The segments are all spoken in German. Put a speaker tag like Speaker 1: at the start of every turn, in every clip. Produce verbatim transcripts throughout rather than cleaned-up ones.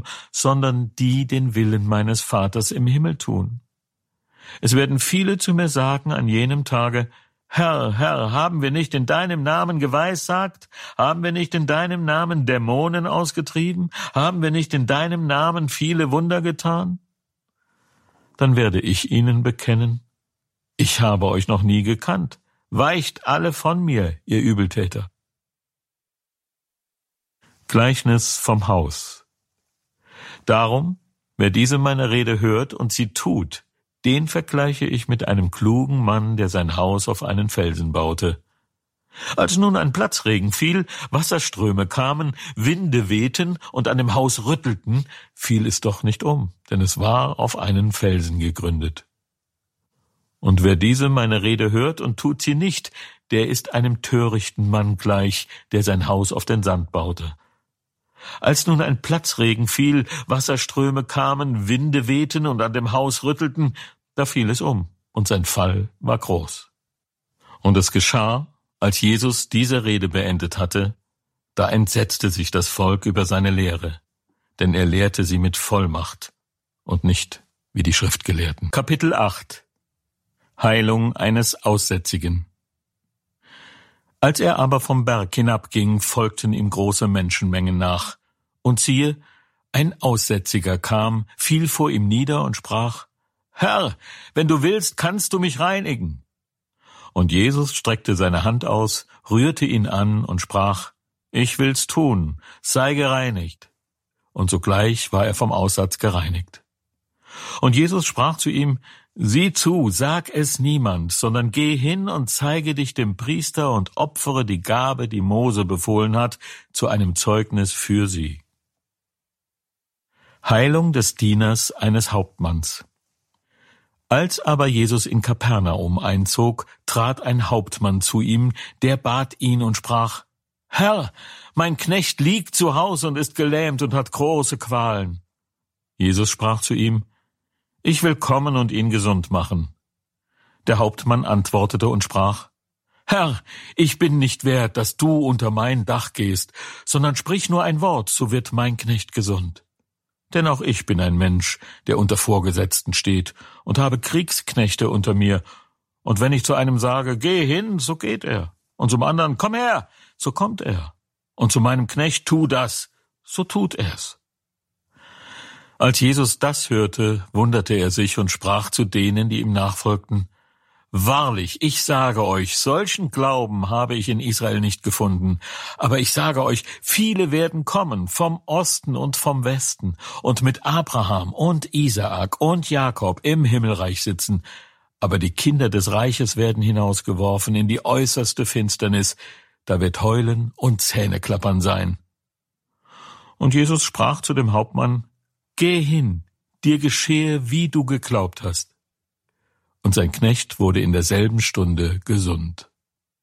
Speaker 1: sondern die den Willen meines Vaters im Himmel tun. Es werden viele zu mir sagen an jenem Tage, Herr, Herr, haben wir nicht in deinem Namen geweissagt? Haben wir nicht in deinem Namen Dämonen ausgetrieben? Haben wir nicht in deinem Namen viele Wunder getan? Dann werde ich ihnen bekennen, ich habe euch noch nie gekannt. Weicht alle von mir, ihr Übeltäter. Gleichnis vom Haus. Darum, wer diese meine Rede hört und sie tut, den vergleiche ich mit einem klugen Mann, der sein Haus auf einen Felsen baute. Als nun ein Platzregen fiel, Wasserströme kamen, Winde wehten und an dem Haus rüttelten, fiel es doch nicht um, denn es war auf einen Felsen gegründet. Und wer diese meine Rede hört und tut sie nicht, der ist einem törichten Mann gleich, der sein Haus auf den Sand baute. Als nun ein Platzregen fiel, Wasserströme kamen, Winde wehten und an dem Haus rüttelten, da fiel es um, und sein Fall war groß. Und es geschah, als Jesus diese Rede beendet hatte, da entsetzte sich das Volk über seine Lehre, denn er lehrte sie mit Vollmacht und nicht wie die Schriftgelehrten. Kapitel acht. Heilung eines Aussätzigen. Als er aber vom Berg hinabging, folgten ihm große Menschenmengen nach. Und siehe, ein Aussätziger kam, fiel vor ihm nieder und sprach, Herr, wenn du willst, kannst du mich reinigen. Und Jesus streckte seine Hand aus, rührte ihn an und sprach, ich will's tun, sei gereinigt. Und sogleich war er vom Aussatz gereinigt. Und Jesus sprach zu ihm, sieh zu, sag es niemand, sondern geh hin und zeige dich dem Priester und opfere die Gabe, die Mose befohlen hat, zu einem Zeugnis für sie. Heilung des Dieners eines Hauptmanns. Als aber Jesus in Kapernaum einzog, trat ein Hauptmann zu ihm, der bat ihn und sprach, Herr, mein Knecht liegt zu Hause und ist gelähmt und hat große Qualen. Jesus sprach zu ihm, ich will kommen und ihn gesund machen. Der Hauptmann antwortete und sprach, Herr, ich bin nicht wert, dass du unter mein Dach gehst, sondern sprich nur ein Wort, so wird mein Knecht gesund. Denn auch ich bin ein Mensch, der unter Vorgesetzten steht und habe Kriegsknechte unter mir. Und wenn ich zu einem sage, geh hin, so geht er. Und zum anderen, komm her, so kommt er. Und zu meinem Knecht, tu das, so tut er's. Als Jesus das hörte, wunderte er sich und sprach zu denen, die ihm nachfolgten, Wahrlich, ich sage euch, solchen Glauben habe ich in Israel nicht gefunden. Aber ich sage euch, viele werden kommen, vom Osten und vom Westen, und mit Abraham und Isaak und Jakob im Himmelreich sitzen. Aber die Kinder des Reiches werden hinausgeworfen in die äußerste Finsternis. Da wird Heulen und Zähneklappern sein. Und Jesus sprach zu dem Hauptmann, Geh hin, dir geschehe, wie du geglaubt hast. Und sein Knecht wurde in derselben Stunde gesund.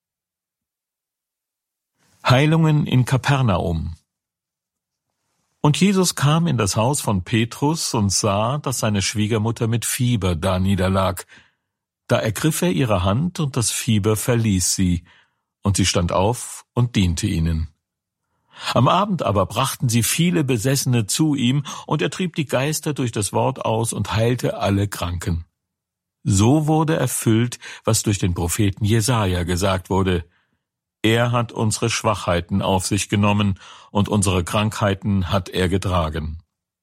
Speaker 1: Heilungen in Kapernaum. Und Jesus kam in das Haus von Petrus und sah, dass seine Schwiegermutter mit Fieber da niederlag. Da ergriff er ihre Hand, und das Fieber verließ sie, und sie stand auf und diente ihnen. Am Abend aber brachten sie viele Besessene zu ihm, und er trieb die Geister durch das Wort aus und heilte alle Kranken. So wurde erfüllt, was durch den Propheten Jesaja gesagt wurde. Er hat unsere Schwachheiten auf sich genommen, und unsere Krankheiten hat er getragen.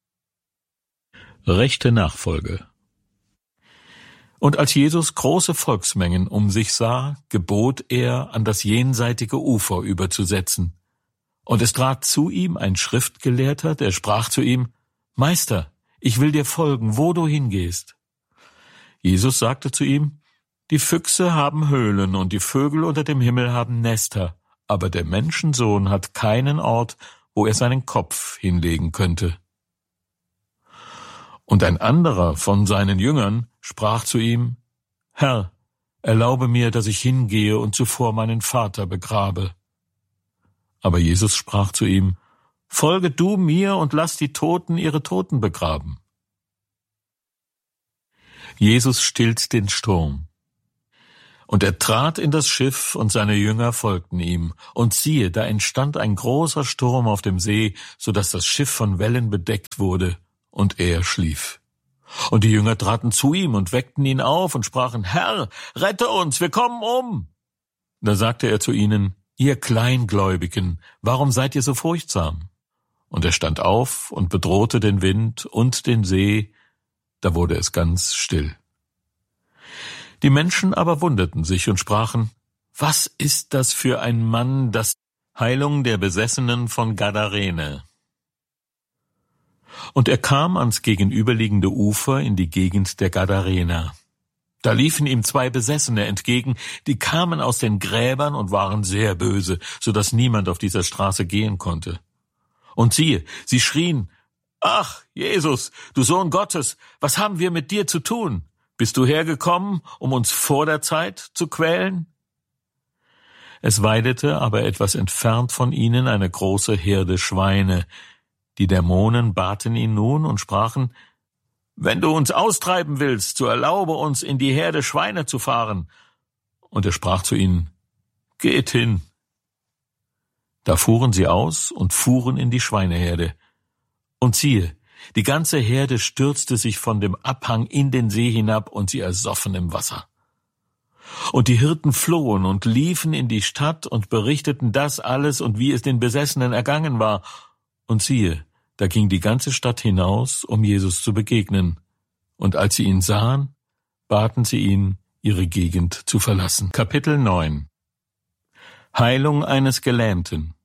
Speaker 1: Rechte Nachfolge. Und als Jesus große Volksmengen um sich sah, gebot er, an das jenseitige Ufer überzusetzen. Und es trat zu ihm ein Schriftgelehrter, der sprach zu ihm, Meister, ich will dir folgen, wo du hingehst. Jesus sagte zu ihm, die Füchse haben Höhlen und die Vögel unter dem Himmel haben Nester, aber der Menschensohn hat keinen Ort, wo er seinen Kopf hinlegen könnte. Und ein anderer von seinen Jüngern sprach zu ihm, Herr, erlaube mir, dass ich hingehe und zuvor meinen Vater begrabe. Aber Jesus sprach zu ihm, Folge du mir und lass die Toten ihre Toten begraben. Jesus stillt den Sturm. Und er trat in das Schiff, und seine Jünger folgten ihm. Und siehe, da entstand ein großer Sturm auf dem See, so dass das Schiff von Wellen bedeckt wurde, und er schlief. Und die Jünger traten zu ihm und weckten ihn auf und sprachen, Herr, rette uns, wir kommen um. Da sagte er zu ihnen, ihr Kleingläubigen, warum seid ihr so furchtsam? Und er stand auf und bedrohte den Wind und den See, da wurde es ganz still. Die Menschen aber wunderten sich und sprachen, was ist das für ein Mann, das Heilung der Besessenen von Gadarene? Und er kam ans gegenüberliegende Ufer in die Gegend der Gadarener. Da liefen ihm zwei Besessene entgegen, die kamen aus den Gräbern und waren sehr böse, so dass niemand auf dieser Straße gehen konnte. Und siehe, sie schrien, ach, Jesus, du Sohn Gottes, was haben wir mit dir zu tun? Bist du hergekommen, um uns vor der Zeit zu quälen? Es weidete aber etwas entfernt von ihnen eine große Herde Schweine. Die Dämonen baten ihn nun und sprachen, wenn du uns austreiben willst, so erlaube uns, in die Herde Schweine zu fahren. Und er sprach zu ihnen, geht hin. Da fuhren sie aus und fuhren in die Schweineherde. Und siehe, die ganze Herde stürzte sich von dem Abhang in den See hinab, und sie ersoffen im Wasser. Und die Hirten flohen und liefen in die Stadt und berichteten das alles und wie es den Besessenen ergangen war. Und siehe, da ging die ganze Stadt hinaus, um Jesus zu begegnen. Und als sie ihn sahen, baten sie ihn, ihre Gegend zu verlassen. Kapitel neun. Heilung eines Gelähmten.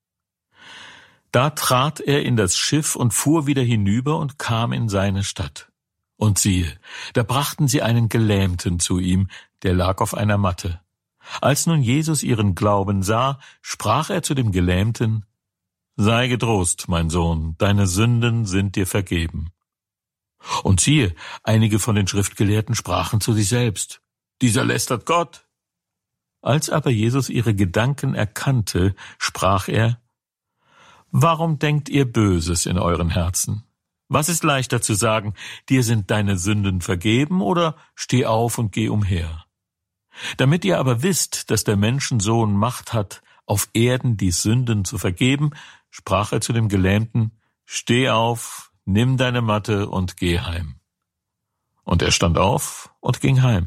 Speaker 1: Da trat er in das Schiff und fuhr wieder hinüber und kam in seine Stadt. Und siehe, da brachten sie einen Gelähmten zu ihm, der lag auf einer Matte. Als nun Jesus ihren Glauben sah, sprach er zu dem Gelähmten, sei getrost, mein Sohn, deine Sünden sind dir vergeben. Und siehe, einige von den Schriftgelehrten sprachen zu sich selbst, dieser lästert Gott. Als aber Jesus ihre Gedanken erkannte, sprach er, warum denkt ihr Böses in euren Herzen? Was ist leichter zu sagen, dir sind deine Sünden vergeben, oder steh auf und geh umher? Damit ihr aber wisst, dass der Menschensohn Macht hat, auf Erden die Sünden zu vergeben, sprach er zu dem Gelähmten, steh auf, nimm deine Matte und geh heim. Und er stand auf und ging heim.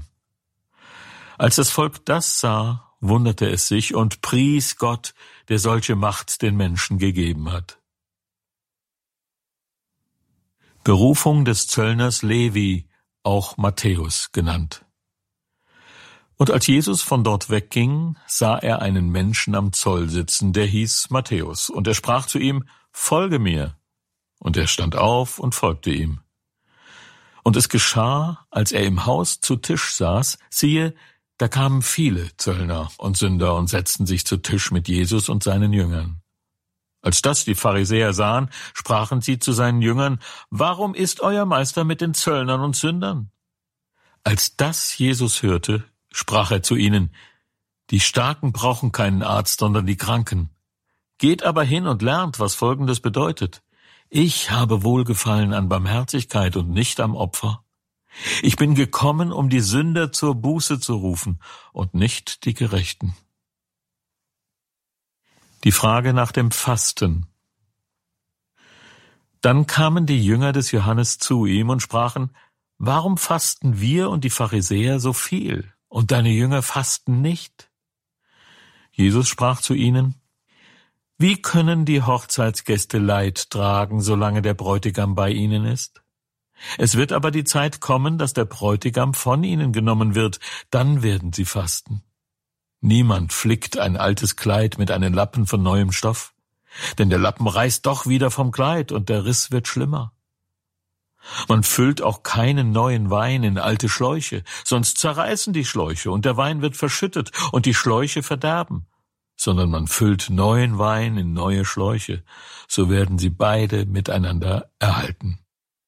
Speaker 1: Als das Volk das sah, wunderte es sich und pries Gott, der solche Macht den Menschen gegeben hat. Berufung des Zöllners Levi, auch Matthäus genannt. Und als Jesus von dort wegging, sah er einen Menschen am Zoll sitzen, der hieß Matthäus, und er sprach zu ihm, folge mir. Und er stand auf und folgte ihm. Und es geschah, als er im Haus zu Tisch saß, siehe, da kamen viele Zöllner und Sünder und setzten sich zu Tisch mit Jesus und seinen Jüngern. Als das die Pharisäer sahen, sprachen sie zu seinen Jüngern, warum isst euer Meister mit den Zöllnern und Sündern? Als das Jesus hörte, sprach er zu ihnen, die Starken brauchen keinen Arzt, sondern die Kranken. Geht aber hin und lernt, was Folgendes bedeutet. Ich habe Wohlgefallen an Barmherzigkeit und nicht am Opfer. Ich bin gekommen, um die Sünder zur Buße zu rufen und nicht die Gerechten. Die Frage nach dem Fasten. Dann kamen die Jünger des Johannes zu ihm und sprachen, warum fasten wir und die Pharisäer so viel, und deine Jünger fasten nicht? Jesus sprach zu ihnen, wie können die Hochzeitsgäste Leid tragen, solange der Bräutigam bei ihnen ist? Es wird aber die Zeit kommen, dass der Bräutigam von ihnen genommen wird, dann werden sie fasten. Niemand flickt ein altes Kleid mit einem Lappen von neuem Stoff, denn der Lappen reißt doch wieder vom Kleid und der Riss wird schlimmer. Man füllt auch keinen neuen Wein in alte Schläuche, sonst zerreißen die Schläuche und der Wein wird verschüttet und die Schläuche verderben, sondern man füllt neuen Wein in neue Schläuche, so werden sie beide miteinander erhalten.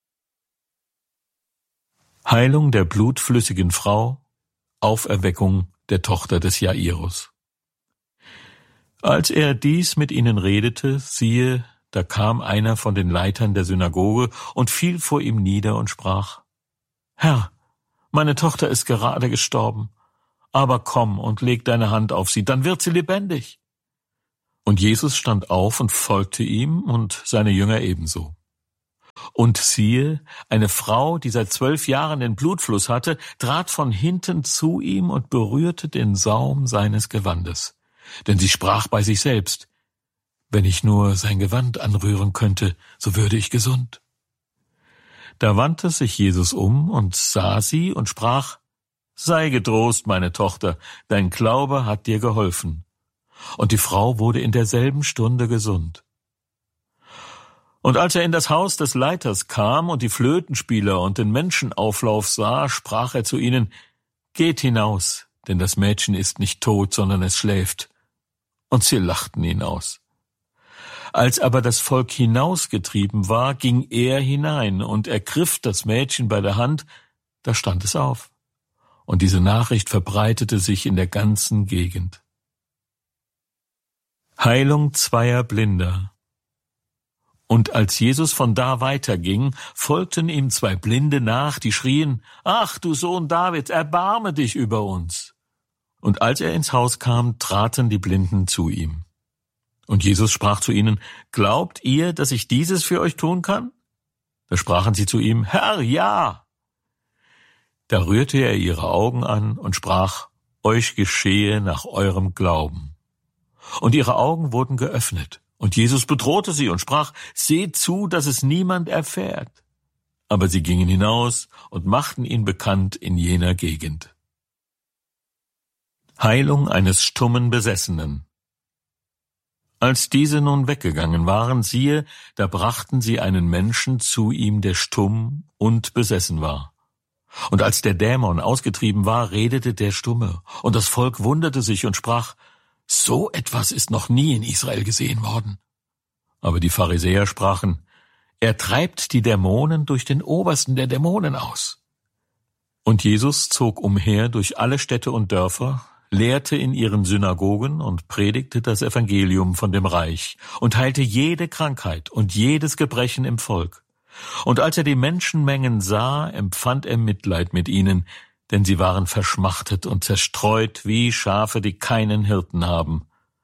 Speaker 1: Heilung der blutflüssigen Frau, Auferweckung der Tochter des Jairus. Als er dies mit ihnen redete, siehe, da kam einer von den Leitern der Synagoge und fiel vor ihm nieder und sprach, Herr, meine Tochter ist gerade gestorben, aber komm und leg deine Hand auf sie, dann wird sie lebendig. Und Jesus stand auf und folgte ihm und seine Jünger ebenso. Und siehe, eine Frau, die seit zwölf Jahren den Blutfluss hatte, trat von hinten zu ihm und berührte den Saum seines Gewandes. Denn sie sprach bei sich selbst, wenn ich nur sein Gewand anrühren könnte, so würde ich gesund. Da wandte sich Jesus um und sah sie und sprach, sei getrost, meine Tochter, dein Glaube hat dir geholfen. Und die Frau wurde in derselben Stunde gesund. Und als er in das Haus des Leiters kam und die Flötenspieler und den Menschenauflauf sah, sprach er zu ihnen, geht hinaus, denn das Mädchen ist nicht tot, sondern es schläft. Und sie lachten ihn aus. Als aber das Volk hinausgetrieben war, ging er hinein und ergriff das Mädchen bei der Hand, da stand es auf. Und diese Nachricht verbreitete sich in der ganzen Gegend. Heilung zweier Blinder. Und als Jesus von da weiterging, folgten ihm zwei Blinde nach, die schrien, »Ach, du Sohn Davids, erbarme dich über uns!« Und als er ins Haus kam, traten die Blinden zu ihm. Und Jesus sprach zu ihnen, »Glaubt ihr, dass ich dieses für euch tun kann?« Da sprachen sie zu ihm, »Herr, ja!« Da rührte er ihre Augen an und sprach, »Euch geschehe nach eurem Glauben.« Und ihre Augen wurden geöffnet. Und Jesus bedrohte sie und sprach, seht zu, dass es niemand erfährt. Aber sie gingen hinaus und machten ihn bekannt in jener Gegend. Heilung eines stummen Besessenen. Als diese nun weggegangen waren, siehe, da brachten sie einen Menschen zu ihm, der stumm und besessen war. Und als der Dämon ausgetrieben war, redete der Stumme, und das Volk wunderte sich und sprach, so etwas ist noch nie in Israel gesehen worden. Aber die Pharisäer sprachen, er treibt die Dämonen durch den Obersten der Dämonen aus. Und Jesus zog umher durch alle Städte und Dörfer, lehrte in ihren Synagogen und predigte das Evangelium von dem Reich und heilte jede Krankheit und jedes Gebrechen im Volk. Und als er die Menschenmengen sah, empfand er Mitleid mit ihnen, denn sie waren verschmachtet und zerstreut wie Schafe, die keinen Hirten haben.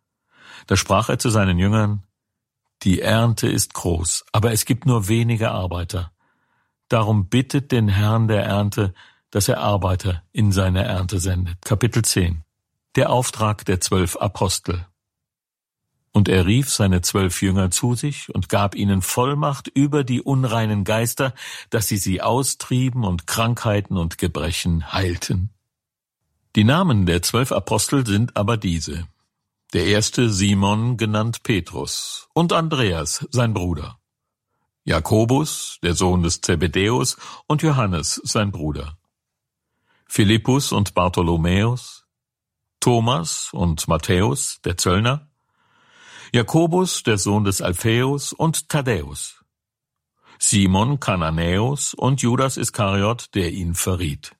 Speaker 1: Da sprach er zu seinen Jüngern, die Ernte ist groß, aber es gibt nur wenige Arbeiter. Darum bittet den Herrn der Ernte, dass er Arbeiter in seine Ernte sendet. Kapitel zehn. Der Auftrag der zwölf Apostel. Und er rief seine zwölf Jünger zu sich und gab ihnen Vollmacht über die unreinen Geister, dass sie sie austrieben und Krankheiten und Gebrechen heilten. Die Namen der zwölf Apostel sind aber diese. Der erste Simon, genannt Petrus, und Andreas, sein Bruder. Jakobus, der Sohn des Zebedäus, und Johannes, sein Bruder. Philippus und Bartholomäus, Thomas und Matthäus, der Zöllner, Jakobus, der Sohn des Alphaeus, und Thaddäus, Simon Kananäus und Judas Iskariot, der ihn verriet.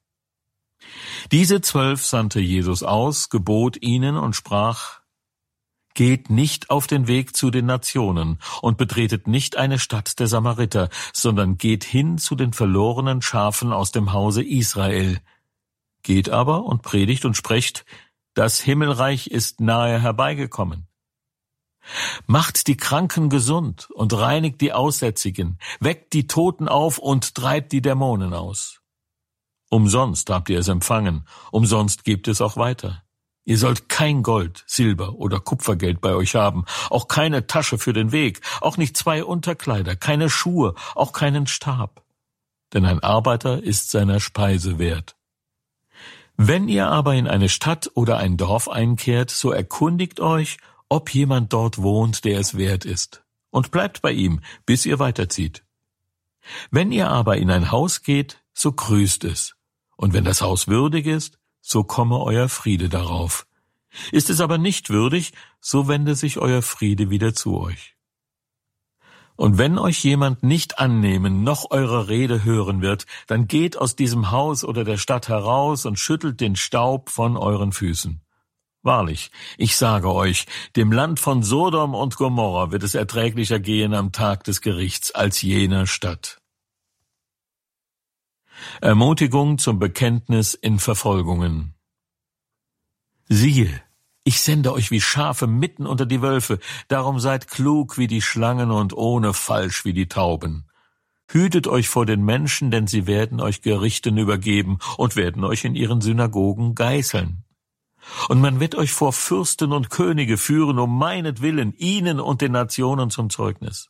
Speaker 1: Diese zwölf sandte Jesus aus, gebot ihnen und sprach, geht nicht auf den Weg zu den Nationen und betretet nicht eine Stadt der Samariter, sondern geht hin zu den verlorenen Schafen aus dem Hause Israel. Geht aber und predigt und sprecht, das Himmelreich ist nahe herbeigekommen. Macht die Kranken gesund und reinigt die Aussätzigen, weckt die Toten auf und treibt die Dämonen aus. Umsonst habt ihr es empfangen, umsonst gebt es auch weiter. Ihr sollt kein Gold, Silber oder Kupfergeld bei euch haben, auch keine Tasche für den Weg, auch nicht zwei Unterkleider, keine Schuhe, auch keinen Stab. Denn ein Arbeiter ist seiner Speise wert. Wenn ihr aber in eine Stadt oder ein Dorf einkehrt, so erkundigt euch, ob jemand dort wohnt, der es wert ist, und bleibt bei ihm, bis ihr weiterzieht. Wenn ihr aber in ein Haus geht, so grüßt es, und wenn das Haus würdig ist, so komme euer Friede darauf. Ist es aber nicht würdig, so wende sich euer Friede wieder zu euch. Und wenn euch jemand nicht annehmen, noch eure Rede hören wird, dann geht aus diesem Haus oder der Stadt heraus und schüttelt den Staub von euren Füßen. Wahrlich, ich sage euch, dem Land von Sodom und Gomorra wird es erträglicher gehen am Tag des Gerichts als jener Stadt. Ermutigung zum Bekenntnis in Verfolgungen. Siehe, ich sende euch wie Schafe mitten unter die Wölfe, darum seid klug wie die Schlangen und ohne Falsch wie die Tauben. Hütet euch vor den Menschen, denn sie werden euch Gerichten übergeben und werden euch in ihren Synagogen geißeln. Und man wird euch vor Fürsten und Könige führen, um meinetwillen, ihnen und den Nationen zum Zeugnis.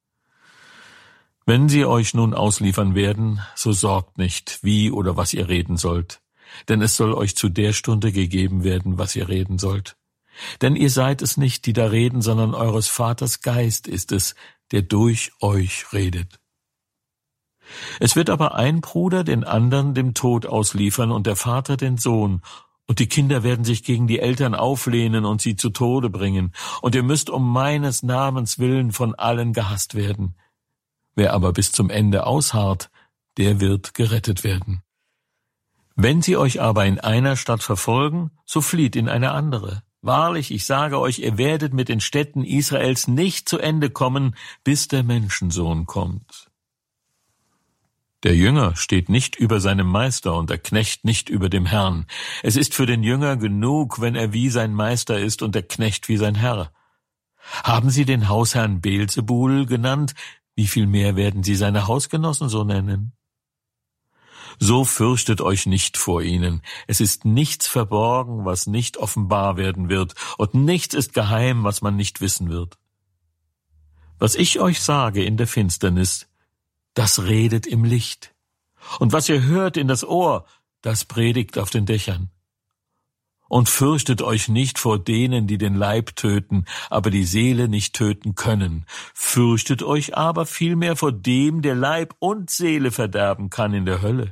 Speaker 1: Wenn sie euch nun ausliefern werden, so sorgt nicht, wie oder was ihr reden sollt, denn es soll euch zu der Stunde gegeben werden, was ihr reden sollt. Denn ihr seid es nicht, die da reden, sondern eures Vaters Geist ist es, der durch euch redet. Es wird aber ein Bruder den anderen dem Tod ausliefern und der Vater den Sohn, und die Kinder werden sich gegen die Eltern auflehnen und sie zu Tode bringen, und ihr müsst um meines Namens willen von allen gehasst werden. Wer aber bis zum Ende ausharrt, der wird gerettet werden. Wenn sie euch aber in einer Stadt verfolgen, so flieht in eine andere. Wahrlich, ich sage euch, ihr werdet mit den Städten Israels nicht zu Ende kommen, bis der Menschensohn kommt. Der Jünger steht nicht über seinem Meister und der Knecht nicht über dem Herrn. Es ist für den Jünger genug, wenn er wie sein Meister ist und der Knecht wie sein Herr. Haben Sie den Hausherrn Beelzebul genannt? Wie viel mehr werden Sie seine Hausgenossen so nennen? So fürchtet euch nicht vor ihnen. Es ist nichts verborgen, was nicht offenbar werden wird, und nichts ist geheim, was man nicht wissen wird. Was ich euch sage in der Finsternis, das redet im Licht. Und was ihr hört in das Ohr, das predigt auf den Dächern. Und fürchtet euch nicht vor denen, die den Leib töten, aber die Seele nicht töten können. Fürchtet euch aber vielmehr vor dem, der Leib und Seele verderben kann in der Hölle.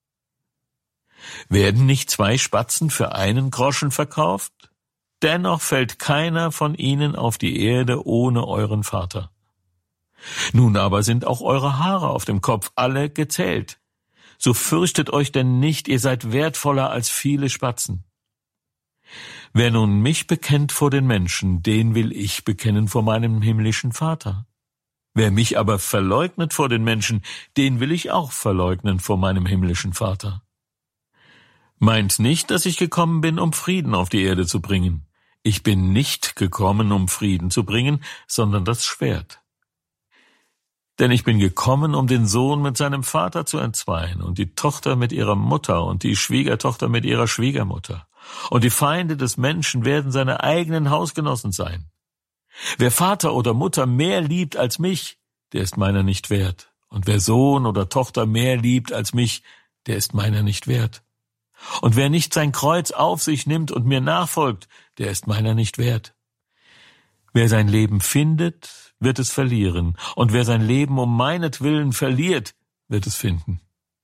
Speaker 1: Werden nicht zwei Spatzen für einen Groschen verkauft? Dennoch fällt keiner von ihnen auf die Erde ohne euren Vater. Nun aber sind auch eure Haare auf dem Kopf alle gezählt. So fürchtet euch denn nicht, ihr seid wertvoller als viele Spatzen. Wer nun mich bekennt vor den Menschen, den will ich bekennen vor meinem himmlischen Vater. Wer mich aber verleugnet vor den Menschen, den will ich auch verleugnen vor meinem himmlischen Vater. Meint nicht, dass ich gekommen bin, um Frieden auf die Erde zu bringen. Ich bin nicht gekommen, um Frieden zu bringen, sondern das Schwert. Denn ich bin gekommen, um den Sohn mit seinem Vater zu entzweien und die Tochter mit ihrer Mutter und die Schwiegertochter mit ihrer Schwiegermutter. Und die Feinde des Menschen werden seine eigenen Hausgenossen sein. Wer Vater oder Mutter mehr liebt als mich, der ist meiner nicht wert. Und wer Sohn oder Tochter mehr liebt als mich, der ist meiner nicht wert. Und wer nicht sein Kreuz auf sich nimmt und mir nachfolgt, der ist meiner nicht wert. Wer sein Leben findet, wird es verlieren, und wer sein Leben um meinetwillen verliert, wird es finden.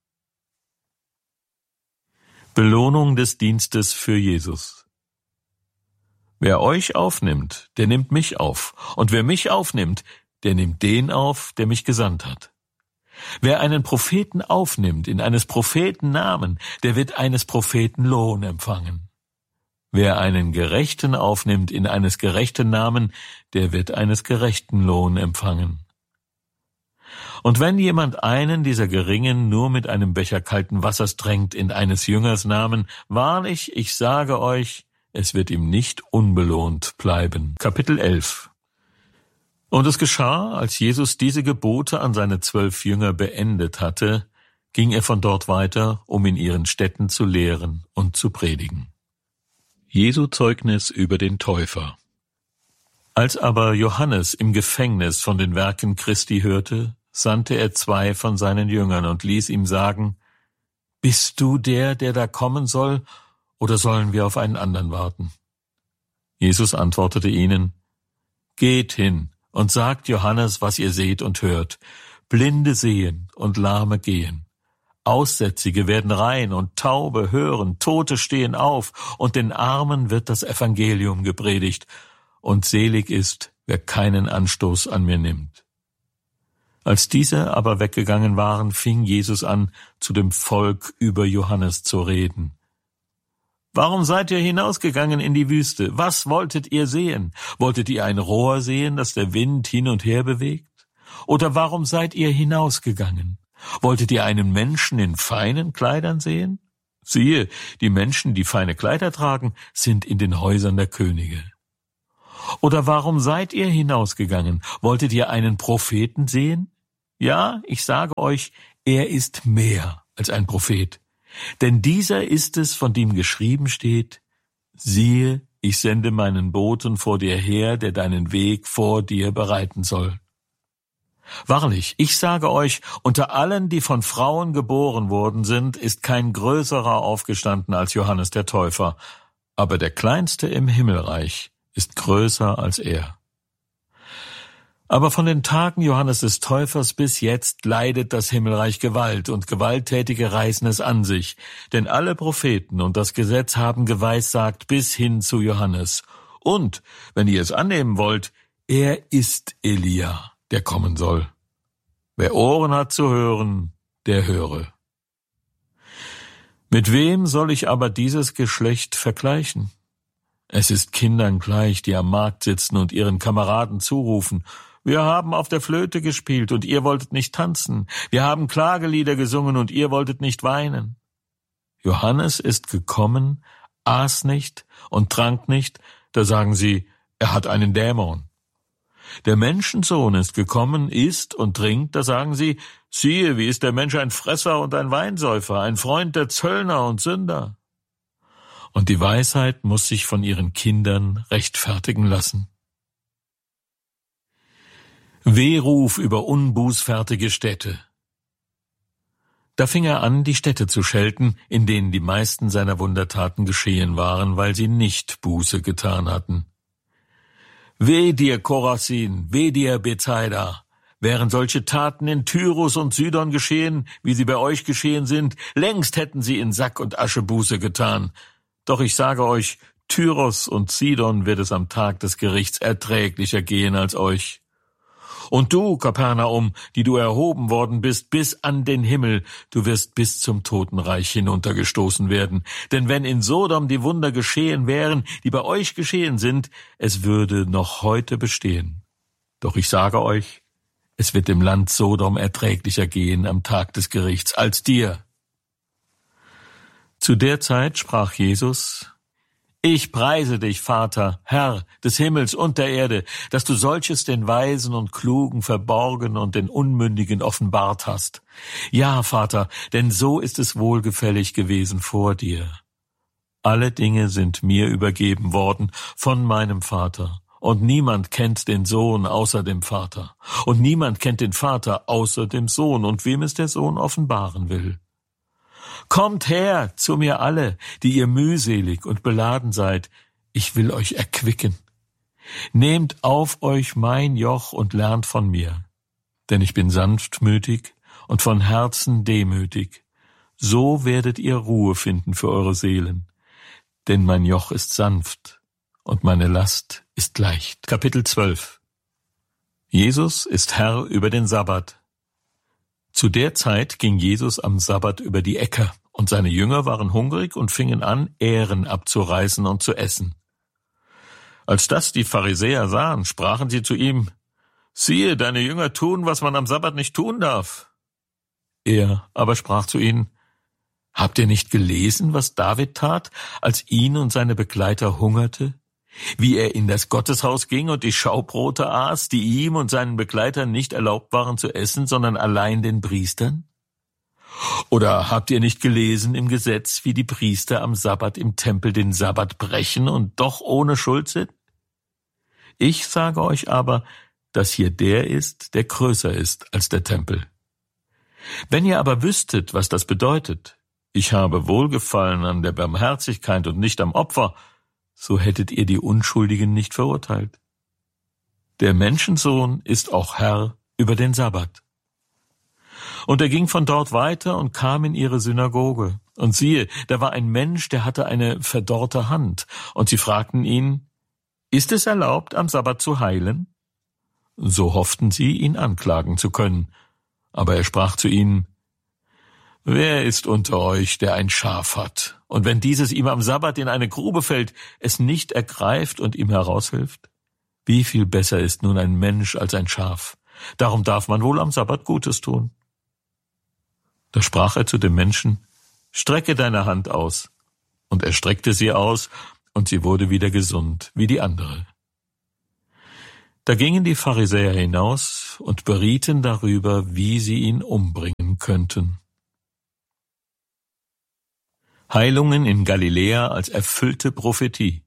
Speaker 1: Belohnung des Dienstes für Jesus. Wer euch aufnimmt, der nimmt mich auf, und wer mich aufnimmt, der nimmt den auf, der mich gesandt hat. Wer einen Propheten aufnimmt in eines Propheten Namen, der wird eines Propheten Lohn empfangen. Wer einen Gerechten aufnimmt in eines gerechten Namen, der wird eines gerechten Lohn empfangen. Und wenn jemand einen dieser Geringen nur mit einem Becher kalten Wassers drängt in eines Jüngers Namen, wahrlich, ich sage euch, es wird ihm nicht unbelohnt bleiben. Kapitel elf. Und es geschah, als Jesus diese Gebote an seine zwölf Jünger beendet hatte, ging er von dort weiter, um in ihren Städten zu lehren und zu predigen. Jesu Zeugnis über den Täufer. Als aber Johannes im Gefängnis von den Werken Christi hörte, sandte er zwei von seinen Jüngern und ließ ihm sagen: Bist du der, der da kommen soll, oder sollen wir auf einen anderen warten? Jesus antwortete ihnen: Geht hin und sagt Johannes, was ihr seht und hört. Blinde sehen und Lahme gehen. Aussätzige werden rein und Taube hören, Tote stehen auf, und den Armen wird das Evangelium gepredigt. Und selig ist, wer keinen Anstoß an mir nimmt. Als diese aber weggegangen waren, fing Jesus an, zu dem Volk über Johannes zu reden. Warum seid ihr hinausgegangen in die Wüste? Was wolltet ihr sehen? Wolltet ihr ein Rohr sehen, das der Wind hin und her bewegt? Oder warum seid ihr hinausgegangen? Wolltet ihr einen Menschen in feinen Kleidern sehen? Siehe, die Menschen, die feine Kleider tragen, sind in den Häusern der Könige. Oder warum seid ihr hinausgegangen? Wolltet ihr einen Propheten sehen? Ja, ich sage euch, er ist mehr als ein Prophet. Denn dieser ist es, von dem geschrieben steht, siehe, ich sende meinen Boten vor dir her, der deinen Weg vor dir bereiten soll. Wahrlich, ich sage euch, unter allen, die von Frauen geboren worden sind, ist kein größerer aufgestanden als Johannes der Täufer, aber der Kleinste im Himmelreich ist größer als er. Aber von den Tagen Johannes des Täufers bis jetzt leidet das Himmelreich Gewalt, und Gewalttätige reißen es an sich, denn alle Propheten und das Gesetz haben geweissagt bis hin zu Johannes. Und, wenn ihr es annehmen wollt, er ist Elia, der kommen soll. Wer Ohren hat zu hören, der höre. Mit wem soll ich aber dieses Geschlecht vergleichen? Es ist Kindern gleich, die am Markt sitzen und ihren Kameraden zurufen, wir haben auf der Flöte gespielt und ihr wolltet nicht tanzen, wir haben Klagelieder gesungen und ihr wolltet nicht weinen. Johannes ist gekommen, aß nicht und trank nicht, da sagen sie, er hat einen Dämon. Der Menschensohn ist gekommen, isst und trinkt, da sagen sie, siehe, wie ist der Mensch ein Fresser und ein Weinsäufer, ein Freund der Zöllner und Sünder. Und die Weisheit muss sich von ihren Kindern rechtfertigen lassen. Wehruf über unbußfertige Städte. Da fing er an, die Städte zu schelten, in denen die meisten seiner Wundertaten geschehen waren, weil sie nicht Buße getan hatten. Weh dir, Chorazin, weh dir, Bethsaida! Wären solche Taten in Tyrus und Sidon geschehen, wie sie bei euch geschehen sind, längst hätten sie in Sack und Asche Buße getan. Doch ich sage euch, Tyros und Sidon wird es am Tag des Gerichts erträglicher gehen als euch. Und du, Kapernaum, die du erhoben worden bist bis an den Himmel, du wirst bis zum Totenreich hinuntergestoßen werden. Denn wenn in Sodom die Wunder geschehen wären, die bei euch geschehen sind, es würde noch heute bestehen. Doch ich sage euch, es wird dem Land Sodom erträglicher gehen am Tag des Gerichts als dir. Zu der Zeit sprach Jesus, ich preise dich, Vater, Herr des Himmels und der Erde, dass du solches den Weisen und Klugen verborgen und den Unmündigen offenbart hast. Ja, Vater, denn so ist es wohlgefällig gewesen vor dir. Alle Dinge sind mir übergeben worden von meinem Vater, und niemand kennt den Sohn außer dem Vater, und niemand kennt den Vater außer dem Sohn, und wem es der Sohn offenbaren will. Kommt her zu mir alle, die ihr mühselig und beladen seid, ich will euch erquicken. Nehmt auf euch mein Joch und lernt von mir, denn ich bin sanftmütig und von Herzen demütig. So werdet ihr Ruhe finden für eure Seelen, denn mein Joch ist sanft und meine Last ist leicht. Kapitel zwölf. Jesus ist Herr über den Sabbat. Zu der Zeit ging Jesus am Sabbat über die Äcker, und seine Jünger waren hungrig und fingen an, Ähren abzureißen und zu essen. Als das die Pharisäer sahen, sprachen sie zu ihm, siehe, deine Jünger tun, was man am Sabbat nicht tun darf. Er aber sprach zu ihnen, habt ihr nicht gelesen, was David tat, als ihn und seine Begleiter hungerte? Wie er in das Gotteshaus ging und die Schaubrote aß, die ihm und seinen Begleitern nicht erlaubt waren zu essen, sondern allein den Priestern? Oder habt ihr nicht gelesen im Gesetz, wie die Priester am Sabbat im Tempel den Sabbat brechen und doch ohne Schuld sind? Ich sage euch aber, dass hier der ist, der größer ist als der Tempel. Wenn ihr aber wüsstet, was das bedeutet, ich habe Wohlgefallen an der Barmherzigkeit und nicht am Opfer, so hättet ihr die Unschuldigen nicht verurteilt. Der Menschensohn ist auch Herr über den Sabbat. Und er ging von dort weiter und kam in ihre Synagoge. Und siehe, da war ein Mensch, der hatte eine verdorrte Hand. Und sie fragten ihn, ist es erlaubt, am Sabbat zu heilen? So hofften sie, ihn anklagen zu können. Aber er sprach zu ihnen, wer ist unter euch, der ein Schaf hat, und wenn dieses ihm am Sabbat in eine Grube fällt, es nicht ergreift und ihm heraushilft? Wie viel besser ist nun ein Mensch als ein Schaf? Darum darf man wohl am Sabbat Gutes tun. Da sprach er zu dem Menschen, strecke deine Hand aus. Und er streckte sie aus, und sie wurde wieder gesund, wie die andere. Da gingen die Pharisäer hinaus und berieten darüber, wie sie ihn umbringen könnten. Heilungen in Galiläa als erfüllte Prophetie.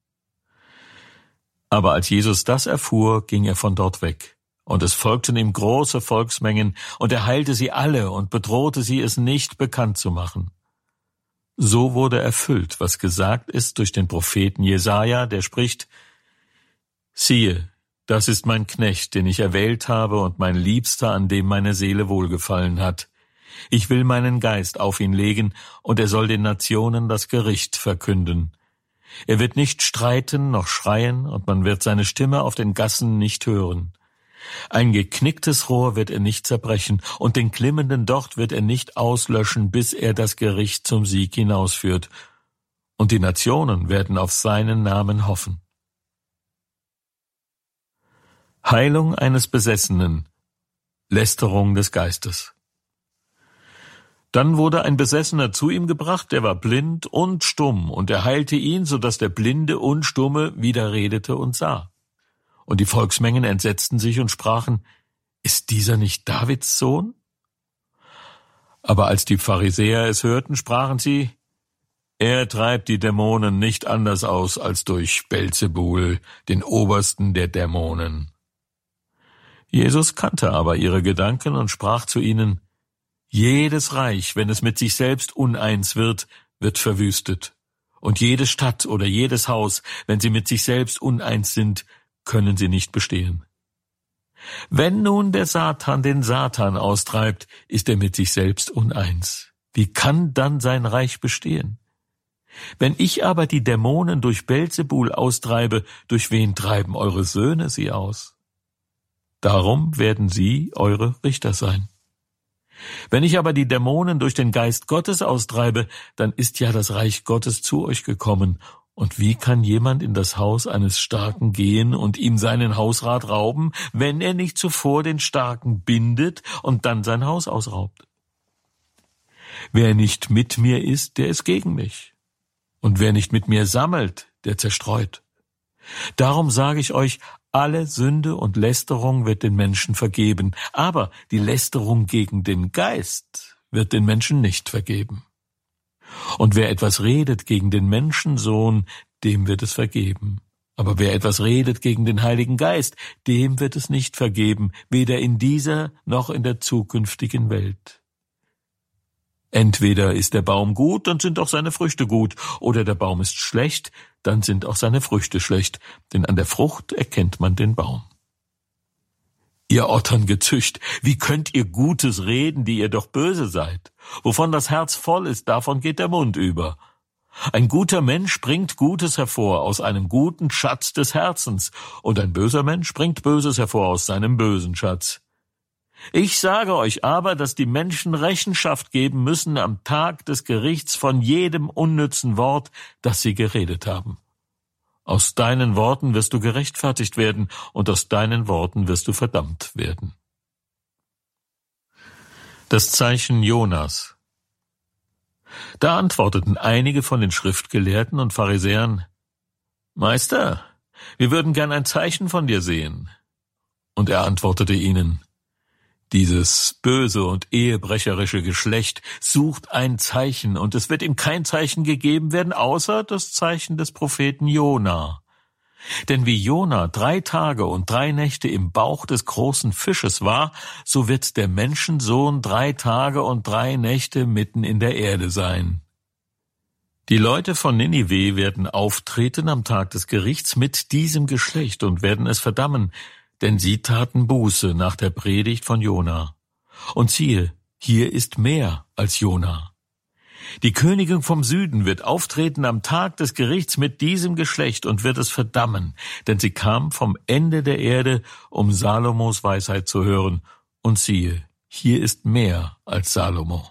Speaker 1: Aber als Jesus das erfuhr, ging er von dort weg. Und es folgten ihm große Volksmengen, und er heilte sie alle und bedrohte sie, es nicht bekannt zu machen. So wurde erfüllt, was gesagt ist durch den Propheten Jesaja, der spricht: Siehe, das ist mein Knecht, den ich erwählt habe, und mein Liebster, an dem meine Seele wohlgefallen hat. Ich will meinen Geist auf ihn legen, und er soll den Nationen das Gericht verkünden. Er wird nicht streiten noch schreien, und man wird seine Stimme auf den Gassen nicht hören. Ein geknicktes Rohr wird er nicht zerbrechen, und den glimmenden Docht wird er nicht auslöschen, bis er das Gericht zum Sieg hinausführt. Und die Nationen werden auf seinen Namen hoffen. Heilung eines Besessenen, Lästerung des Geistes. Dann wurde ein Besessener zu ihm gebracht, der war blind und stumm, und er heilte ihn, so dass der Blinde und Stumme wieder redete und sah. Und die Volksmengen entsetzten sich und sprachen: Ist dieser nicht Davids Sohn? Aber als die Pharisäer es hörten, sprachen sie: Er treibt die Dämonen nicht anders aus als durch Belzebul, den Obersten der Dämonen. Jesus kannte aber ihre Gedanken und sprach zu ihnen: Jedes Reich, wenn es mit sich selbst uneins wird, wird verwüstet. Und jede Stadt oder jedes Haus, wenn sie mit sich selbst uneins sind, können sie nicht bestehen. Wenn nun der Satan den Satan austreibt, ist er mit sich selbst uneins. Wie kann dann sein Reich bestehen? Wenn ich aber die Dämonen durch Belzebul austreibe, durch wen treiben eure Söhne sie aus? Darum werden sie eure Richter sein. Wenn ich aber die Dämonen durch den Geist Gottes austreibe, dann ist ja das Reich Gottes zu euch gekommen. Und wie kann jemand in das Haus eines Starken gehen und ihm seinen Hausrat rauben, wenn er nicht zuvor den Starken bindet und dann sein Haus ausraubt? Wer nicht mit mir ist, der ist gegen mich. Und wer nicht mit mir sammelt, der zerstreut. Darum sage ich euch, alle Sünde und Lästerung wird den Menschen vergeben, aber die Lästerung gegen den Geist wird den Menschen nicht vergeben. Und wer etwas redet gegen den Menschensohn, dem wird es vergeben. Aber wer etwas redet gegen den Heiligen Geist, dem wird es nicht vergeben, weder in dieser noch in der zukünftigen Welt. Entweder ist der Baum gut, dann sind auch seine Früchte gut, oder der Baum ist schlecht, dann sind auch seine Früchte schlecht, denn an der Frucht erkennt man den Baum. Ihr Otterngezücht, wie könnt ihr Gutes reden, die ihr doch böse seid? Wovon das Herz voll ist, davon geht der Mund über. Ein guter Mensch bringt Gutes hervor aus einem guten Schatz des Herzens, und ein böser Mensch bringt Böses hervor aus seinem bösen Schatz. Ich sage euch aber, dass die Menschen Rechenschaft geben müssen am Tag des Gerichts von jedem unnützen Wort, das sie geredet haben. Aus deinen Worten wirst du gerechtfertigt werden, und aus deinen Worten wirst du verdammt werden. Das Zeichen Jonas. Da antworteten einige von den Schriftgelehrten und Pharisäern: Meister, wir würden gern ein Zeichen von dir sehen. Und er antwortete ihnen: Dieses böse und ehebrecherische Geschlecht sucht ein Zeichen, und es wird ihm kein Zeichen gegeben werden, außer das Zeichen des Propheten Jona. Denn wie Jona drei Tage und drei Nächte im Bauch des großen Fisches war, so wird der Menschensohn drei Tage und drei Nächte mitten in der Erde sein. Die Leute von Ninive werden auftreten am Tag des Gerichts mit diesem Geschlecht und werden es verdammen, denn sie taten Buße nach der Predigt von Jona. Und siehe, hier ist mehr als Jona. Die Königin vom Süden wird auftreten am Tag des Gerichts mit diesem Geschlecht und wird es verdammen, denn sie kam vom Ende der Erde, um Salomos Weisheit zu hören. Und siehe, hier ist mehr als Salomo.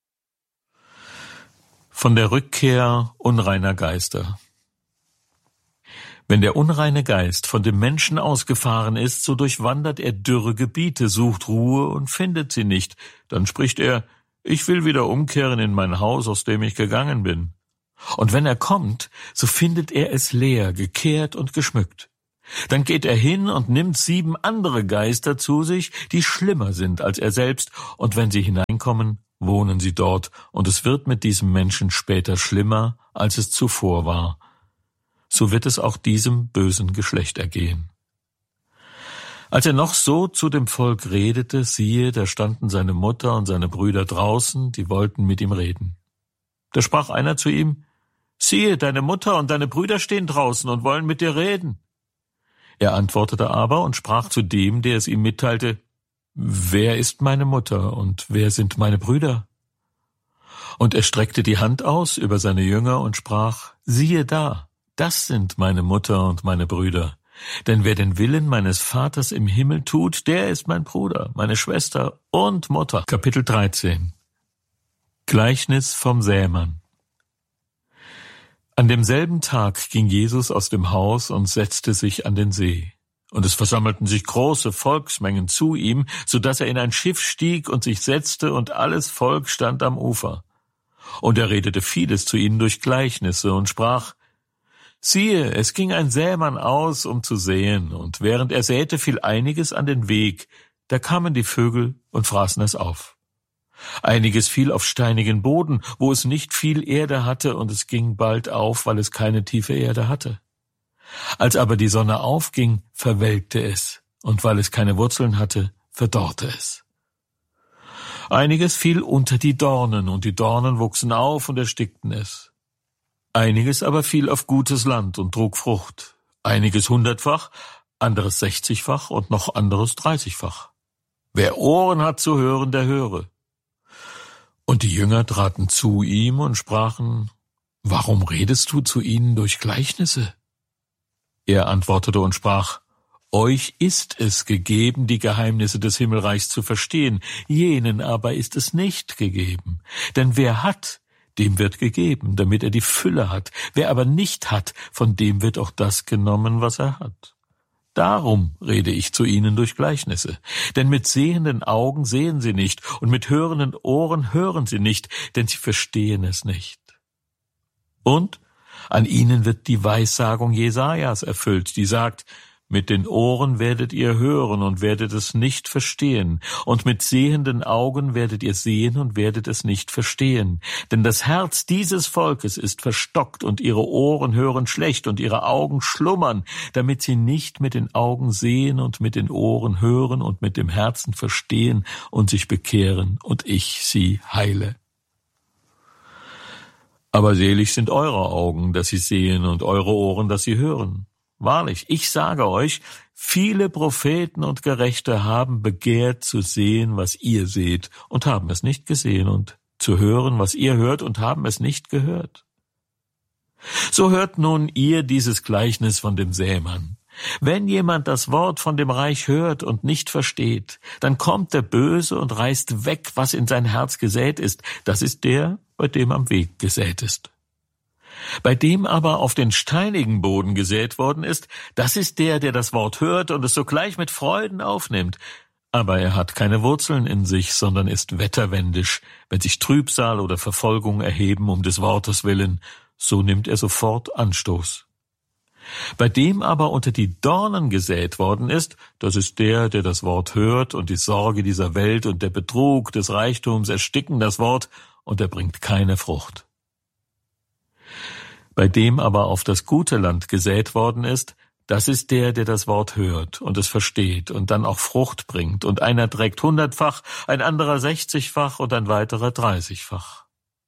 Speaker 1: Von der Rückkehr unreiner Geister. Wenn der unreine Geist von dem Menschen ausgefahren ist, so durchwandert er dürre Gebiete, sucht Ruhe und findet sie nicht. Dann spricht er: ich will wieder umkehren in mein Haus, aus dem ich gegangen bin. Und wenn er kommt, so findet er es leer, gekehrt und geschmückt. Dann geht er hin und nimmt sieben andere Geister zu sich, die schlimmer sind als er selbst, und wenn sie hineinkommen, wohnen sie dort, und es wird mit diesem Menschen später schlimmer, als es zuvor war. So wird es auch diesem bösen Geschlecht ergehen. Als er noch so zu dem Volk redete, siehe, da standen seine Mutter und seine Brüder draußen, die wollten mit ihm reden. Da sprach einer zu ihm, siehe, deine Mutter und deine Brüder stehen draußen und wollen mit dir reden. Er antwortete aber und sprach zu dem, der es ihm mitteilte, wer ist meine Mutter und wer sind meine Brüder? Und er streckte die Hand aus über seine Jünger und sprach, siehe da, das sind meine Mutter und meine Brüder. Denn wer den Willen meines Vaters im Himmel tut, der ist mein Bruder, meine Schwester und Mutter. Kapitel dreizehn. Gleichnis vom Sämann. An demselben Tag ging Jesus aus dem Haus und setzte sich an den See. Und es versammelten sich große Volksmengen zu ihm, so dass er in ein Schiff stieg und sich setzte, und alles Volk stand am Ufer. Und er redete vieles zu ihnen durch Gleichnisse und sprach, siehe, es ging ein Sämann aus, um zu säen, und während er säte, fiel einiges an den Weg, da kamen die Vögel und fraßen es auf. Einiges fiel auf steinigen Boden, wo es nicht viel Erde hatte, und es ging bald auf, weil es keine tiefe Erde hatte. Als aber die Sonne aufging, verwelkte es, und weil es keine Wurzeln hatte, verdorrte es. Einiges fiel unter die Dornen, und die Dornen wuchsen auf und erstickten es. Einiges aber fiel auf gutes Land und trug Frucht, einiges hundertfach, anderes sechzigfach und noch anderes dreißigfach. Wer Ohren hat zu hören, der höre. Und die Jünger traten zu ihm und sprachen, warum redest du zu ihnen durch Gleichnisse? Er antwortete und sprach, euch ist es gegeben, die Geheimnisse des Himmelreichs zu verstehen, jenen aber ist es nicht gegeben. Denn wer hat, dem wird gegeben, damit er die Fülle hat. Wer aber nicht hat, von dem wird auch das genommen, was er hat. Darum rede ich zu ihnen durch Gleichnisse. Denn mit sehenden Augen sehen sie nicht, und mit hörenden Ohren hören sie nicht, denn sie verstehen es nicht. Und an ihnen wird die Weissagung Jesajas erfüllt, die sagt, mit den Ohren werdet ihr hören und werdet es nicht verstehen, und mit sehenden Augen werdet ihr sehen und werdet es nicht verstehen. Denn das Herz dieses Volkes ist verstockt, und ihre Ohren hören schlecht, und ihre Augen schlummern, damit sie nicht mit den Augen sehen und mit den Ohren hören und mit dem Herzen verstehen und sich bekehren, und ich sie heile. Aber selig sind eure Augen, dass sie sehen, und eure Ohren, dass sie hören. Wahrlich, ich sage euch, viele Propheten und Gerechte haben begehrt zu sehen, was ihr seht, und haben es nicht gesehen, und zu hören, was ihr hört, und haben es nicht gehört. So hört nun ihr dieses Gleichnis von dem Sämann. Wenn jemand das Wort von dem Reich hört und nicht versteht, dann kommt der Böse und reißt weg, was in sein Herz gesät ist. Das ist der, bei dem am Weg gesät ist. Bei dem aber auf den steinigen Boden gesät worden ist, das ist der, der das Wort hört und es sogleich mit Freuden aufnimmt. Aber er hat keine Wurzeln in sich, sondern ist wetterwendisch. Wenn sich Trübsal oder Verfolgung erheben um des Wortes willen, so nimmt er sofort Anstoß. Bei dem aber unter die Dornen gesät worden ist, das ist der, der das Wort hört, und die Sorge dieser Welt und der Betrug des Reichtums ersticken das Wort, und er bringt keine Frucht. Bei dem aber auf das gute Land gesät worden ist, das ist der, der das Wort hört und es versteht und dann auch Frucht bringt, und einer trägt hundertfach, ein anderer sechzigfach und ein weiterer dreißigfach.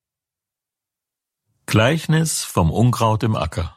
Speaker 1: Gleichnis vom Unkraut im Acker.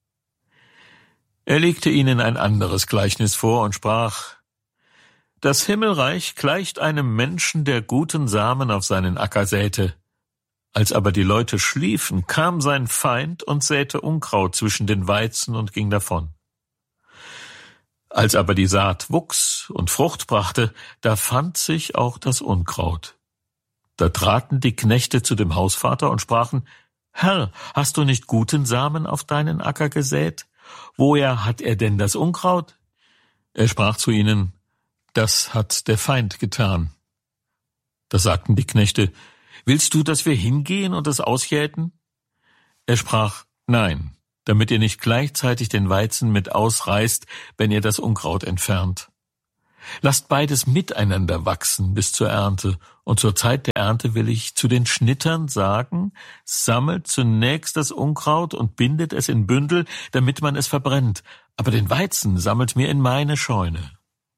Speaker 1: Er legte ihnen ein anderes Gleichnis vor und sprach, das Himmelreich gleicht einem Menschen, der guten Samen auf seinen Acker säte. Als aber die Leute schliefen, kam sein Feind und säte Unkraut zwischen den Weizen und ging davon. Als aber die Saat wuchs und Frucht brachte, da fand sich auch das Unkraut. Da traten die Knechte zu dem Hausvater und sprachen, Herr, hast du nicht guten Samen auf deinen Acker gesät? Woher hat er denn das Unkraut? Er sprach zu ihnen, das hat der Feind getan. Da sagten die Knechte, Willst du, dass wir hingehen und es ausjäten? Er sprach, nein, damit ihr nicht gleichzeitig den Weizen mit ausreißt, wenn ihr das Unkraut entfernt. Lasst beides miteinander wachsen bis zur Ernte, und zur Zeit der Ernte will ich zu den Schnittern sagen, sammelt zunächst das Unkraut und bindet es in Bündel, damit man es verbrennt, aber den Weizen sammelt mir in meine Scheune.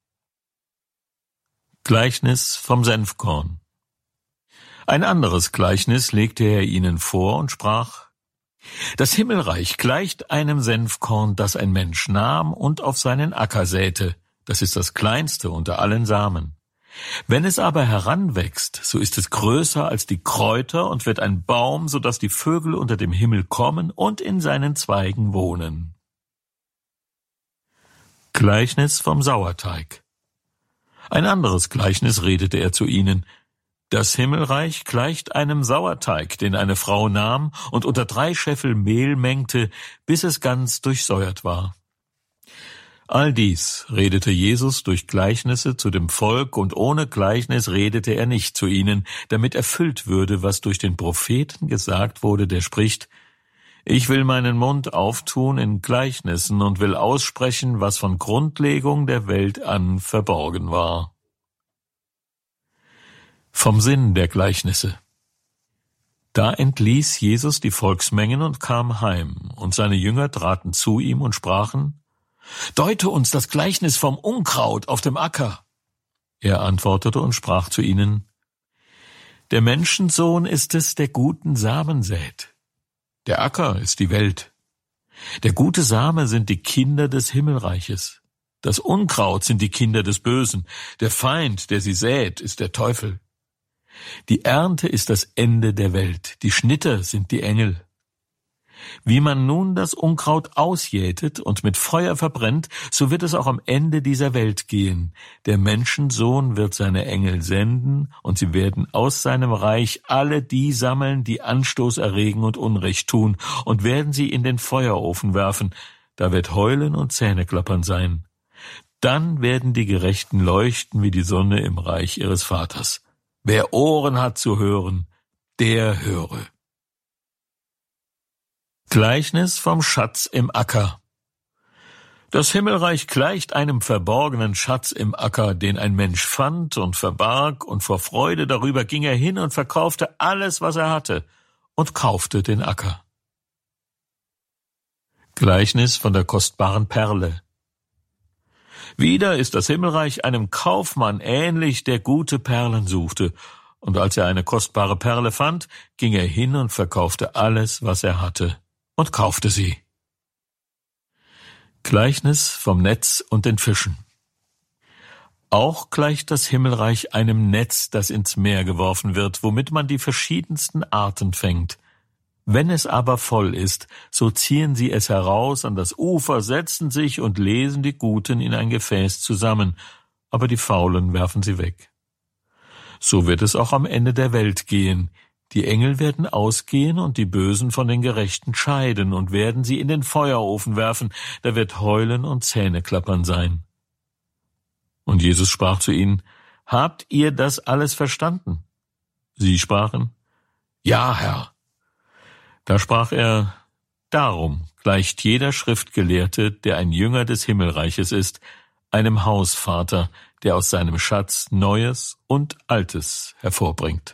Speaker 1: Gleichnis vom Senfkorn. Ein anderes Gleichnis legte er ihnen vor und sprach, das Himmelreich gleicht einem Senfkorn, das ein Mensch nahm und auf seinen Acker säte. Das ist das kleinste unter allen Samen. Wenn es aber heranwächst, so ist es größer als die Kräuter und wird ein Baum, so dass die Vögel unter dem Himmel kommen und in seinen Zweigen wohnen. Gleichnis vom Sauerteig. Ein anderes Gleichnis redete er zu ihnen. Das Himmelreich gleicht einem Sauerteig, den eine Frau nahm und unter drei Scheffel Mehl mengte, bis es ganz durchsäuert war. All dies redete Jesus durch Gleichnisse zu dem Volk, und ohne Gleichnis redete er nicht zu ihnen, damit erfüllt würde, was durch den Propheten gesagt wurde, der spricht, ich will meinen Mund auftun in Gleichnissen und will aussprechen, was von Grundlegung der Welt an verborgen war. Vom Sinn der Gleichnisse. Da entließ Jesus die Volksmengen und kam heim, und seine Jünger traten zu ihm und sprachen, Deute uns das Gleichnis vom Unkraut auf dem Acker. Er antwortete und sprach zu ihnen, Der Menschensohn ist es, der guten Samen sät. Der Acker ist die Welt. Der gute Same sind die Kinder des Himmelreiches. Das Unkraut sind die Kinder des Bösen. Der Feind, der sie sät, ist der Teufel. Die Ernte ist das Ende der Welt. Die Schnitter sind die Engel. Wie man nun das Unkraut ausjätet und mit Feuer verbrennt, so wird es auch am Ende dieser Welt gehen. Der Menschensohn wird seine Engel senden, und sie werden aus seinem Reich alle die sammeln, die Anstoß erregen und Unrecht tun, und werden sie in den Feuerofen werfen. Da wird Heulen und Zähneklappern sein. Dann werden die Gerechten leuchten wie die Sonne im Reich ihres Vaters. Wer Ohren hat zu hören, der höre. Gleichnis vom Schatz im Acker. Das Himmelreich gleicht einem verborgenen Schatz im Acker, den ein Mensch fand und verbarg, und vor Freude darüber ging er hin und verkaufte alles, was er hatte, und kaufte den Acker. Gleichnis von der kostbaren Perle. Wieder ist das Himmelreich einem Kaufmann ähnlich, der gute Perlen suchte, und als er eine kostbare Perle fand, ging er hin und verkaufte alles, was er hatte, und kaufte sie. Gleichnis vom Netz und den Fischen. Auch gleicht das Himmelreich einem Netz, das ins Meer geworfen wird, womit man die verschiedensten Arten fängt. Wenn es aber voll ist, so ziehen sie es heraus an das Ufer, setzen sich und lesen die Guten in ein Gefäß zusammen, aber die Faulen werfen sie weg. So wird es auch am Ende der Welt gehen. Die Engel werden ausgehen und die Bösen von den Gerechten scheiden und werden sie in den Feuerofen werfen, da wird Heulen und Zähneklappern sein. Und Jesus sprach zu ihnen, Habt ihr das alles verstanden? Sie sprachen, Ja, Herr. Da sprach er, Darum gleicht jeder Schriftgelehrte, der ein Jünger des Himmelreiches ist, einem Hausvater, der aus seinem Schatz Neues und Altes hervorbringt.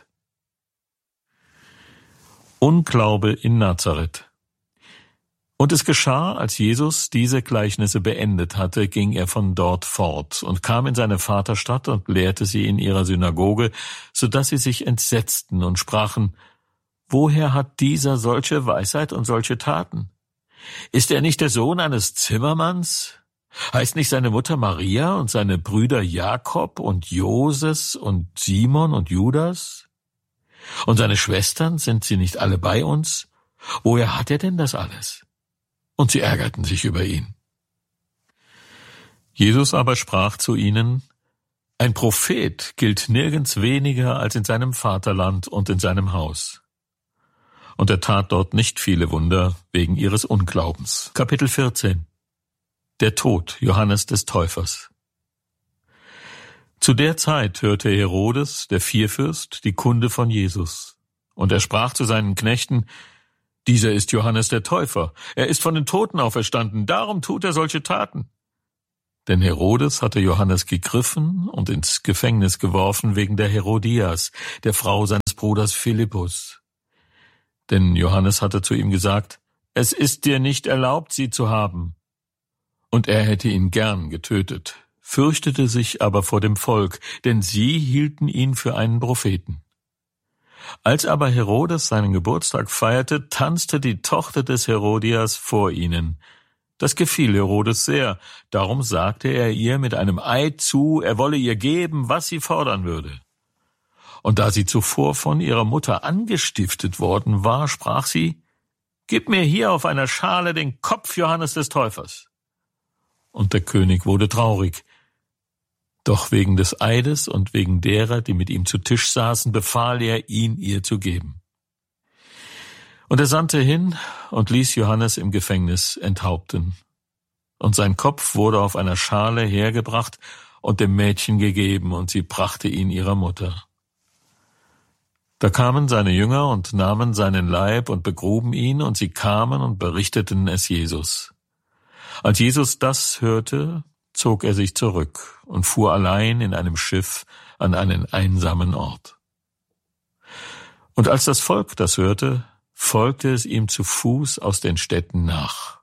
Speaker 1: Unglaube in Nazareth. Und es geschah, als Jesus diese Gleichnisse beendet hatte, ging er von dort fort und kam in seine Vaterstadt und lehrte sie in ihrer Synagoge, so dass sie sich entsetzten und sprachen, Woher hat dieser solche Weisheit und solche Taten? Ist er nicht der Sohn eines Zimmermanns? Heißt nicht seine Mutter Maria und seine Brüder Jakob und Joses und Simon und Judas? Und seine Schwestern, sind sie nicht alle bei uns? Woher hat er denn das alles? Und sie ärgerten sich über ihn. Jesus aber sprach zu ihnen, Ein Prophet gilt nirgends weniger als in seinem Vaterland und in seinem Haus. Und er tat dort nicht viele Wunder wegen ihres Unglaubens. Kapitel vierzehn. Der Tod Johannes des Täufers. Zu der Zeit hörte Herodes, der Vierfürst, die Kunde von Jesus. Und er sprach zu seinen Knechten: Dieser ist Johannes der Täufer. Er ist von den Toten auferstanden, darum tut er solche Taten. Denn Herodes hatte Johannes gegriffen und ins Gefängnis geworfen wegen der Herodias, der Frau seines Bruders Philippus. Denn Johannes hatte zu ihm gesagt: Es ist dir nicht erlaubt, sie zu haben. Und er hätte ihn gern getötet, fürchtete sich aber vor dem Volk, denn sie hielten ihn für einen Propheten. Als aber Herodes seinen Geburtstag feierte, tanzte die Tochter des Herodias vor ihnen. Das gefiel Herodes sehr, darum sagte er ihr mit einem Eid zu, er wolle ihr geben, was sie fordern würde. Und da sie zuvor von ihrer Mutter angestiftet worden war, sprach sie: Gib mir hier auf einer Schale den Kopf Johannes des Täufers. Und der König wurde traurig. Doch wegen des Eides und wegen derer, die mit ihm zu Tisch saßen, befahl er, ihn ihr zu geben. Und er sandte hin und ließ Johannes im Gefängnis enthaupten. Und sein Kopf wurde auf einer Schale hergebracht und dem Mädchen gegeben, und sie brachte ihn ihrer Mutter. Da kamen seine Jünger und nahmen seinen Leib und begruben ihn, und sie kamen und berichteten es Jesus. Als Jesus das hörte, zog er sich zurück und fuhr allein in einem Schiff an einen einsamen Ort. Und als das Volk das hörte, folgte es ihm zu Fuß aus den Städten nach.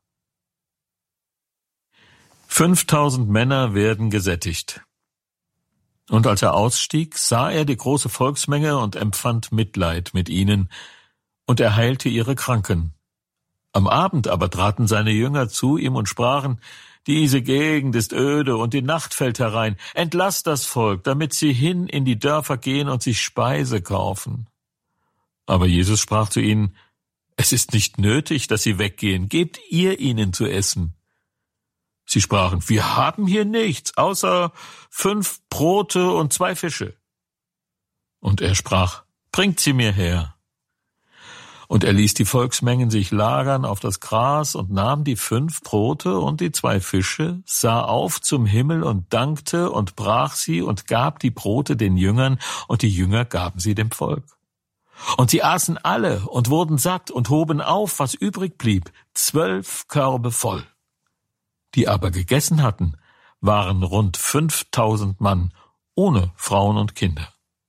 Speaker 1: Fünftausend Männer werden gesättigt. Und als er ausstieg, sah er die große Volksmenge und empfand Mitleid mit ihnen, und er heilte ihre Kranken. Am Abend aber traten seine Jünger zu ihm und sprachen: Diese Gegend ist öde und die Nacht fällt herein. Entlass das Volk, damit sie hin in die Dörfer gehen und sich Speise kaufen. Aber Jesus sprach zu ihnen: Es ist nicht nötig, dass sie weggehen. Gebt ihr ihnen zu essen. Sie sprachen: Wir haben hier nichts, außer fünf Brote und zwei Fische. Und er sprach: Bringt sie mir her. Und er ließ die Volksmengen sich lagern auf das Gras und nahm die fünf Brote und die zwei Fische, sah auf zum Himmel und dankte und brach sie und gab die Brote den Jüngern, und die Jünger gaben sie dem Volk. Und sie aßen alle und wurden satt und hoben auf, was übrig blieb, zwölf Körbe voll. Die aber gegessen hatten, waren rund fünftausend Mann, ohne Frauen und Kinder.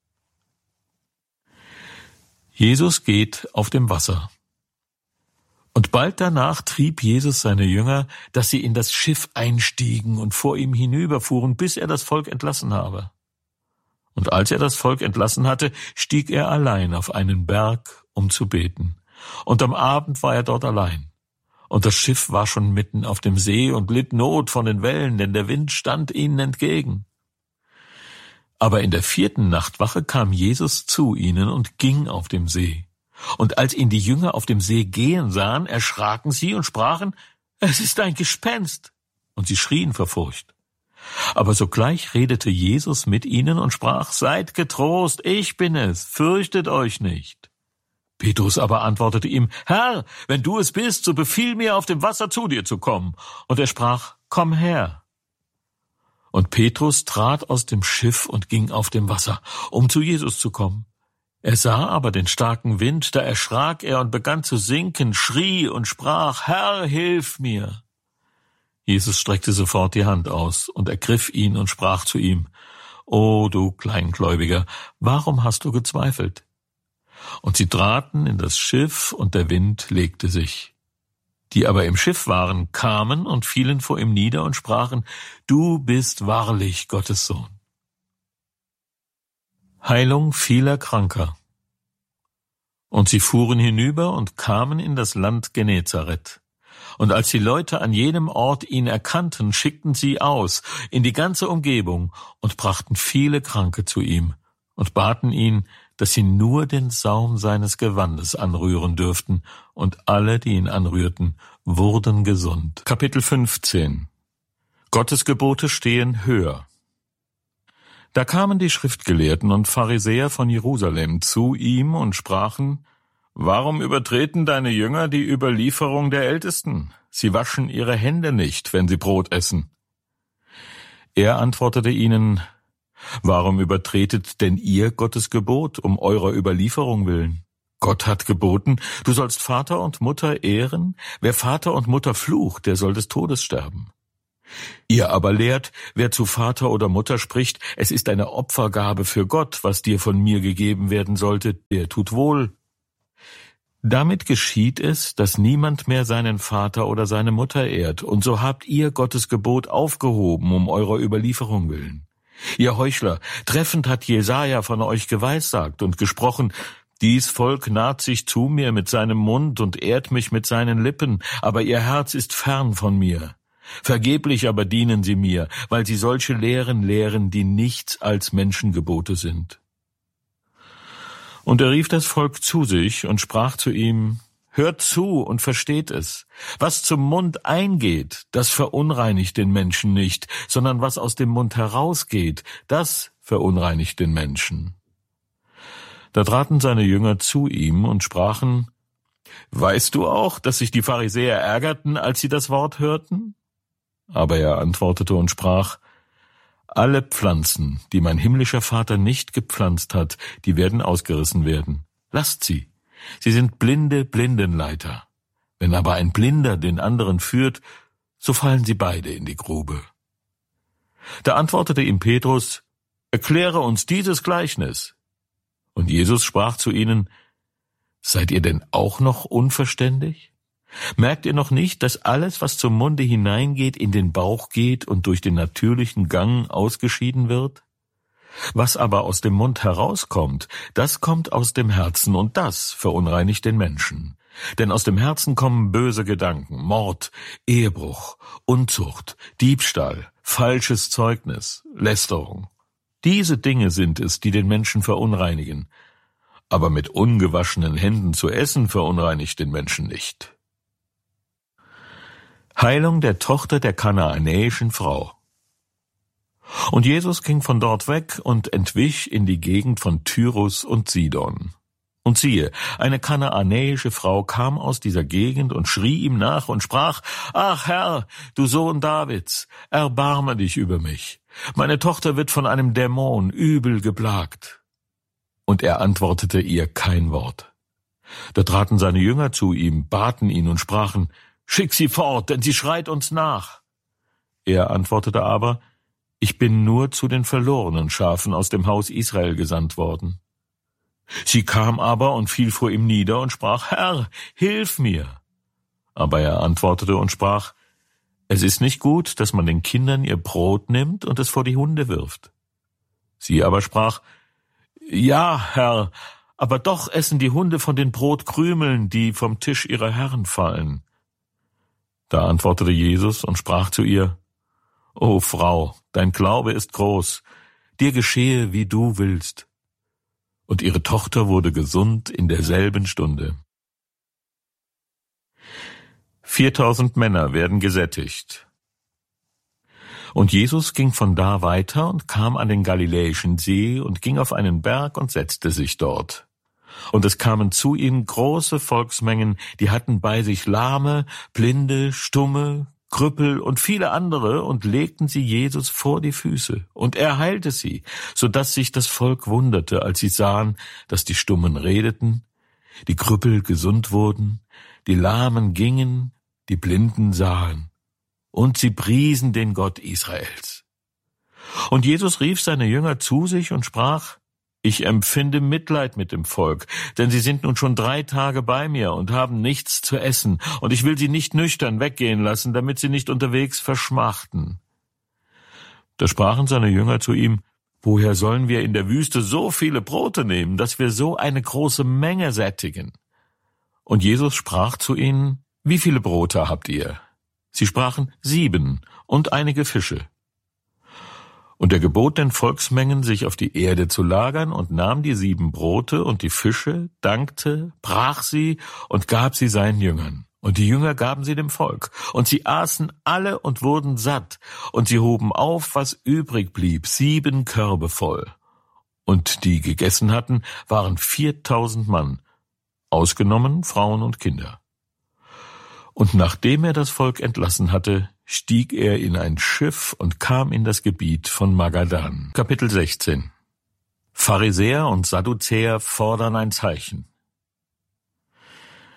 Speaker 1: Jesus geht auf dem Wasser. Und bald danach trieb Jesus seine Jünger, dass sie in das Schiff einstiegen und vor ihm hinüberfuhren, bis er das Volk entlassen habe. Und als er das Volk entlassen hatte, stieg er allein auf einen Berg, um zu beten. Und am Abend war er dort allein. Und das Schiff war schon mitten auf dem See und litt Not von den Wellen, denn der Wind stand ihnen entgegen. Aber in der vierten Nachtwache kam Jesus zu ihnen und ging auf dem See. Und als ihn die Jünger auf dem See gehen sahen, erschraken sie und sprachen: Es ist ein Gespenst. Und sie schrien vor Furcht. Aber sogleich redete Jesus mit ihnen und sprach: Seid getrost, ich bin es, fürchtet euch nicht. Petrus aber antwortete ihm: Herr, wenn du es bist, so befiehl mir, auf dem Wasser zu dir zu kommen. Und er sprach: Komm her. Und Petrus trat aus dem Schiff und ging auf dem Wasser, um zu Jesus zu kommen. Er sah aber den starken Wind, da erschrak er und begann zu sinken, schrie und sprach: Herr, hilf mir. Jesus streckte sofort die Hand aus und ergriff ihn und sprach zu ihm: O du Kleingläubiger, warum hast du gezweifelt? Und sie traten in das Schiff, und der Wind legte sich. Die aber im Schiff waren, kamen und fielen vor ihm nieder und sprachen: Du bist wahrlich Gottes Sohn. Heilung vieler Kranker. Und sie fuhren hinüber und kamen in das Land Genezareth. Und als die Leute an jenem Ort ihn erkannten, schickten sie aus in die ganze Umgebung und brachten viele Kranke zu ihm und baten ihn, dass sie nur den Saum seines Gewandes anrühren dürften, und alle, die ihn anrührten, wurden gesund. Kapitel fünfzehn. Gottes Gebote stehen höher. Da kamen die Schriftgelehrten und Pharisäer von Jerusalem zu ihm und sprachen: Warum übertreten deine Jünger die Überlieferung der Ältesten? Sie waschen ihre Hände nicht, wenn sie Brot essen. Er antwortete ihnen: Warum übertretet denn ihr Gottes Gebot um eurer Überlieferung willen? Gott hat geboten, du sollst Vater und Mutter ehren. Wer Vater und Mutter flucht, der soll des Todes sterben. Ihr aber lehrt, wer zu Vater oder Mutter spricht, es ist eine Opfergabe für Gott, was dir von mir gegeben werden sollte, der tut wohl. Damit geschieht es, dass niemand mehr seinen Vater oder seine Mutter ehrt, und so habt ihr Gottes Gebot aufgehoben, um eurer Überlieferung willen. Ihr Heuchler, treffend hat Jesaja von euch geweissagt und gesprochen, dies Volk naht sich zu mir mit seinem Mund und ehrt mich mit seinen Lippen, aber ihr Herz ist fern von mir. Vergeblich aber dienen sie mir, weil sie solche Lehren lehren, die nichts als Menschengebote sind. Und er rief das Volk zu sich und sprach zu ihm, hört zu und versteht es. Was zum Mund eingeht, das verunreinigt den Menschen nicht, sondern was aus dem Mund herausgeht, das verunreinigt den Menschen. Da traten seine Jünger zu ihm und sprachen, weißt du auch, dass sich die Pharisäer ärgerten, als sie das Wort hörten? Aber er antwortete und sprach, alle Pflanzen, die mein himmlischer Vater nicht gepflanzt hat, die werden ausgerissen werden. Lasst sie. Sie sind blinde Blindenleiter. Wenn aber ein Blinder den anderen führt, so fallen sie beide in die Grube. Da antwortete ihm Petrus, erkläre uns dieses Gleichnis. Und Jesus sprach zu ihnen, seid ihr denn auch noch unverständig? Merkt ihr noch nicht, dass alles, was zum Munde hineingeht, in den Bauch geht und durch den natürlichen Gang ausgeschieden wird? Was aber aus dem Mund herauskommt, das kommt aus dem Herzen, und das verunreinigt den Menschen. Denn aus dem Herzen kommen böse Gedanken, Mord, Ehebruch, Unzucht, Diebstahl, falsches Zeugnis, Lästerung. Diese Dinge sind es, die den Menschen verunreinigen. Aber mit ungewaschenen Händen zu essen verunreinigt den Menschen nicht. Heilung der Tochter der kanaanäischen Frau. Und Jesus ging von dort weg und entwich in die Gegend von Tyrus und Sidon. Und siehe, eine kanaanäische Frau kam aus dieser Gegend und schrie ihm nach und sprach, »Ach Herr, du Sohn Davids, erbarme dich über mich. Meine Tochter wird von einem Dämon übel geplagt.« Und er antwortete ihr kein Wort. Da traten seine Jünger zu ihm, baten ihn und sprachen, »Schick sie fort, denn sie schreit uns nach.« Er antwortete aber, »Ich bin nur zu den verlorenen Schafen aus dem Haus Israel gesandt worden.« Sie kam aber und fiel vor ihm nieder und sprach, »Herr, hilf mir!« Aber er antwortete und sprach, »Es ist nicht gut, dass man den Kindern ihr Brot nimmt und es vor die Hunde wirft.« Sie aber sprach, »Ja, Herr, aber doch essen die Hunde von den Brotkrümeln, die vom Tisch ihrer Herren fallen.« Da antwortete Jesus und sprach zu ihr, »O Frau, dein Glaube ist groß, dir geschehe, wie du willst.« Und ihre Tochter wurde gesund in derselben Stunde. Viertausend Männer werden gesättigt. Und Jesus ging von da weiter und kam an den Galiläischen See und ging auf einen Berg und setzte sich dort. Und es kamen zu ihm große Volksmengen, die hatten bei sich Lahme, Blinde, Stumme, Krüppel und viele andere und legten sie Jesus vor die Füße. Und er heilte sie, so dass sich das Volk wunderte, als sie sahen, dass die Stummen redeten, die Krüppel gesund wurden, die Lahmen gingen, die Blinden sahen. Und sie priesen den Gott Israels. Und Jesus rief seine Jünger zu sich und sprach, »Ich empfinde Mitleid mit dem Volk, denn sie sind nun schon drei Tage bei mir und haben nichts zu essen, und ich will sie nicht nüchtern weggehen lassen, damit sie nicht unterwegs verschmachten.« Da sprachen seine Jünger zu ihm, »Woher sollen wir in der Wüste so viele Brote nehmen, dass wir so eine große Menge sättigen?« Und Jesus sprach zu ihnen, »Wie viele Brote habt ihr?« Sie sprachen, »Sieben und einige Fische.« Und er gebot den Volksmengen, sich auf die Erde zu lagern, und nahm die sieben Brote und die Fische, dankte, brach sie und gab sie seinen Jüngern. Und die Jünger gaben sie dem Volk. Und sie aßen alle und wurden satt. Und sie hoben auf, was übrig blieb, sieben Körbe voll. Und die gegessen hatten, waren viertausend Mann, ausgenommen Frauen und Kinder. Und nachdem er das Volk entlassen hatte, stieg er in ein Schiff und kam in das Gebiet von Magadan. Kapitel sechzehn. Pharisäer und Sadduzäer fordern ein Zeichen.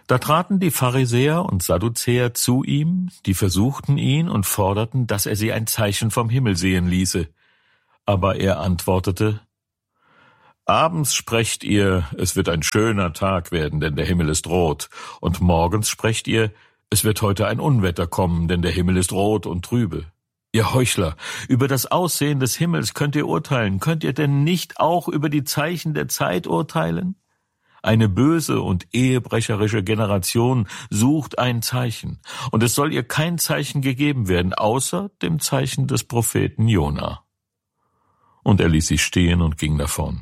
Speaker 1: Da traten die Pharisäer und Sadduzäer zu ihm, die versuchten ihn und forderten, dass er sie ein Zeichen vom Himmel sehen ließe. Aber er antwortete: Abends sprecht ihr, es wird ein schöner Tag werden, denn der Himmel ist rot, und morgens sprecht ihr, es wird heute ein Unwetter kommen, denn der Himmel ist rot und trübe. Ihr Heuchler, über das Aussehen des Himmels könnt ihr urteilen, könnt ihr denn nicht auch über die Zeichen der Zeit urteilen? Eine böse und ehebrecherische Generation sucht ein Zeichen, und es soll ihr kein Zeichen gegeben werden, außer dem Zeichen des Propheten Jona. Und er ließ sie stehen und ging davon.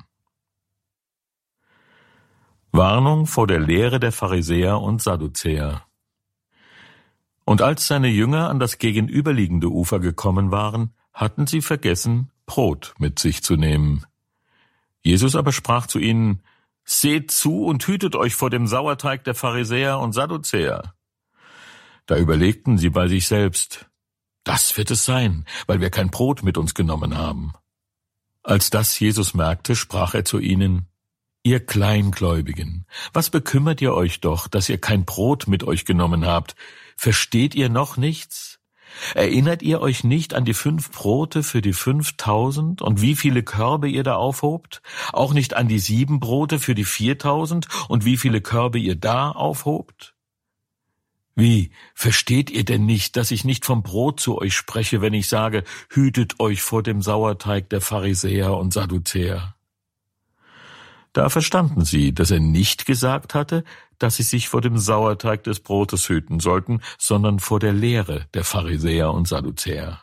Speaker 1: Warnung vor der Lehre der Pharisäer und Sadduzäer. Und als seine Jünger an das gegenüberliegende Ufer gekommen waren, hatten sie vergessen, Brot mit sich zu nehmen. Jesus aber sprach zu ihnen: Seht zu und hütet euch vor dem Sauerteig der Pharisäer und Sadduzäer. Da überlegten sie bei sich selbst: Das wird es sein, weil wir kein Brot mit uns genommen haben. Als das Jesus merkte, sprach er zu ihnen: Ihr Kleingläubigen, was bekümmert ihr euch doch, dass ihr kein Brot mit euch genommen habt? Versteht ihr noch nichts? Erinnert ihr euch nicht an die fünf Brote für die fünftausend und wie viele Körbe ihr da aufhobt? Auch nicht an die sieben Brote für die viertausend und wie viele Körbe ihr da aufhobt? Wie, versteht ihr denn nicht, dass ich nicht vom Brot zu euch spreche, wenn ich sage, hütet euch vor dem Sauerteig der Pharisäer und Sadduzäer? Da verstanden sie, dass er nicht gesagt hatte, dass sie sich vor dem Sauerteig des Brotes hüten sollten, sondern vor der Lehre der Pharisäer und Sadduzäer.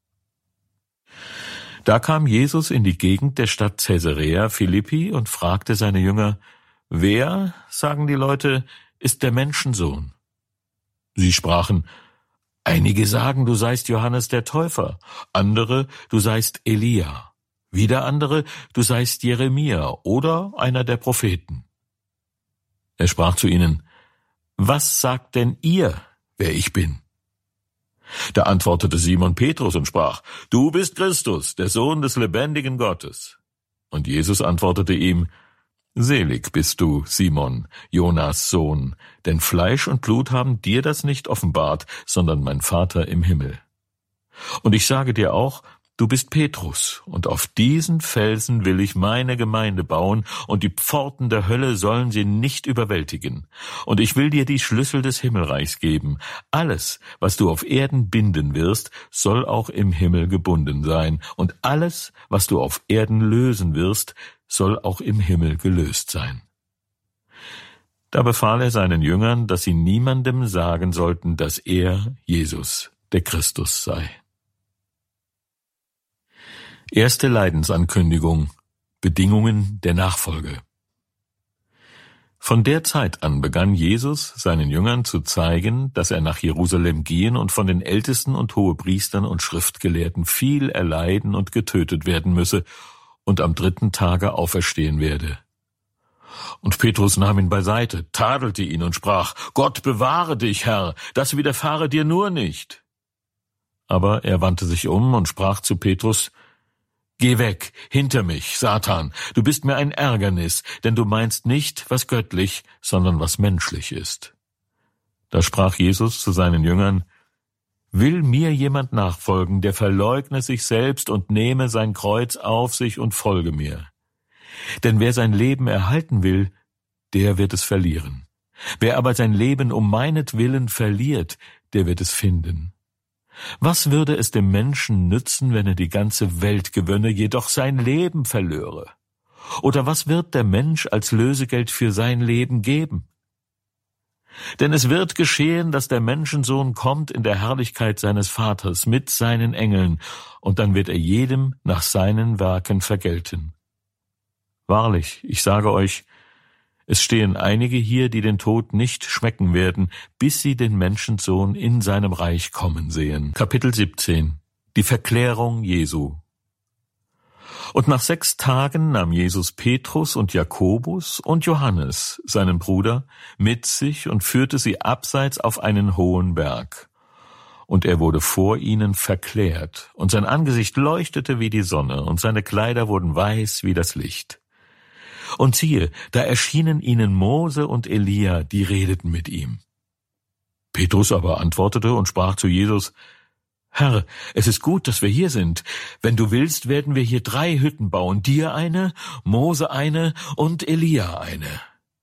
Speaker 1: Da kam Jesus in die Gegend der Stadt Caesarea Philippi und fragte seine Jünger: Wer, sagen die Leute, ist der Menschensohn? Sie sprachen: Einige sagen, du seist Johannes der Täufer, andere, du seist Elia. Wieder andere, du seist Jeremia oder einer der Propheten. Er sprach zu ihnen: Was sagt denn ihr, wer ich bin? Da antwortete Simon Petrus und sprach: Du bist Christus, der Sohn des lebendigen Gottes. Und Jesus antwortete ihm: Selig bist du, Simon, Jonas Sohn, denn Fleisch und Blut haben dir das nicht offenbart, sondern mein Vater im Himmel. Und ich sage dir auch, du bist Petrus, und auf diesen Felsen will ich meine Gemeinde bauen, und die Pforten der Hölle sollen sie nicht überwältigen. Und ich will dir die Schlüssel des Himmelreichs geben. Alles, was du auf Erden binden wirst, soll auch im Himmel gebunden sein, und alles, was du auf Erden lösen wirst, soll auch im Himmel gelöst sein. Da befahl er seinen Jüngern, dass sie niemandem sagen sollten, dass er, Jesus, der Christus sei. Erste Leidensankündigung: Bedingungen der Nachfolge. Von der Zeit an begann Jesus, seinen Jüngern zu zeigen, dass er nach Jerusalem gehen und von den Ältesten und Hohepriestern und Schriftgelehrten viel erleiden und getötet werden müsse und am dritten Tage auferstehen werde. Und Petrus nahm ihn beiseite, tadelte ihn und sprach: Gott bewahre dich, Herr, das widerfahre dir nur nicht. Aber er wandte sich um und sprach zu Petrus: Geh weg, hinter mich, Satan, du bist mir ein Ärgernis, denn du meinst nicht, was göttlich, sondern was menschlich ist. Da sprach Jesus zu seinen Jüngern: Will mir jemand nachfolgen, der verleugne sich selbst und nehme sein Kreuz auf sich und folge mir. Denn wer sein Leben erhalten will, der wird es verlieren. Wer aber sein Leben um meinetwillen verliert, der wird es finden. Was würde es dem Menschen nützen, wenn er die ganze Welt gewönne, jedoch sein Leben verlöre? Oder was wird der Mensch als Lösegeld für sein Leben geben? Denn es wird geschehen, dass der Menschensohn kommt in der Herrlichkeit seines Vaters mit seinen Engeln, und dann wird er jedem nach seinen Werken vergelten. Wahrlich, ich sage euch, es stehen einige hier, die den Tod nicht schmecken werden, bis sie den Menschensohn in seinem Reich kommen sehen. Kapitel siebzehn. Die Verklärung Jesu. Und nach sechs Tagen nahm Jesus Petrus und Jakobus und Johannes, seinen Bruder, mit sich und führte sie abseits auf einen hohen Berg. Und er wurde vor ihnen verklärt, und sein Angesicht leuchtete wie die Sonne, und seine Kleider wurden weiß wie das Licht. Und siehe, da erschienen ihnen Mose und Elia, die redeten mit ihm. Petrus aber antwortete und sprach zu Jesus: Herr, es ist gut, dass wir hier sind. Wenn du willst, werden wir hier drei Hütten bauen, dir eine, Mose eine und Elia eine.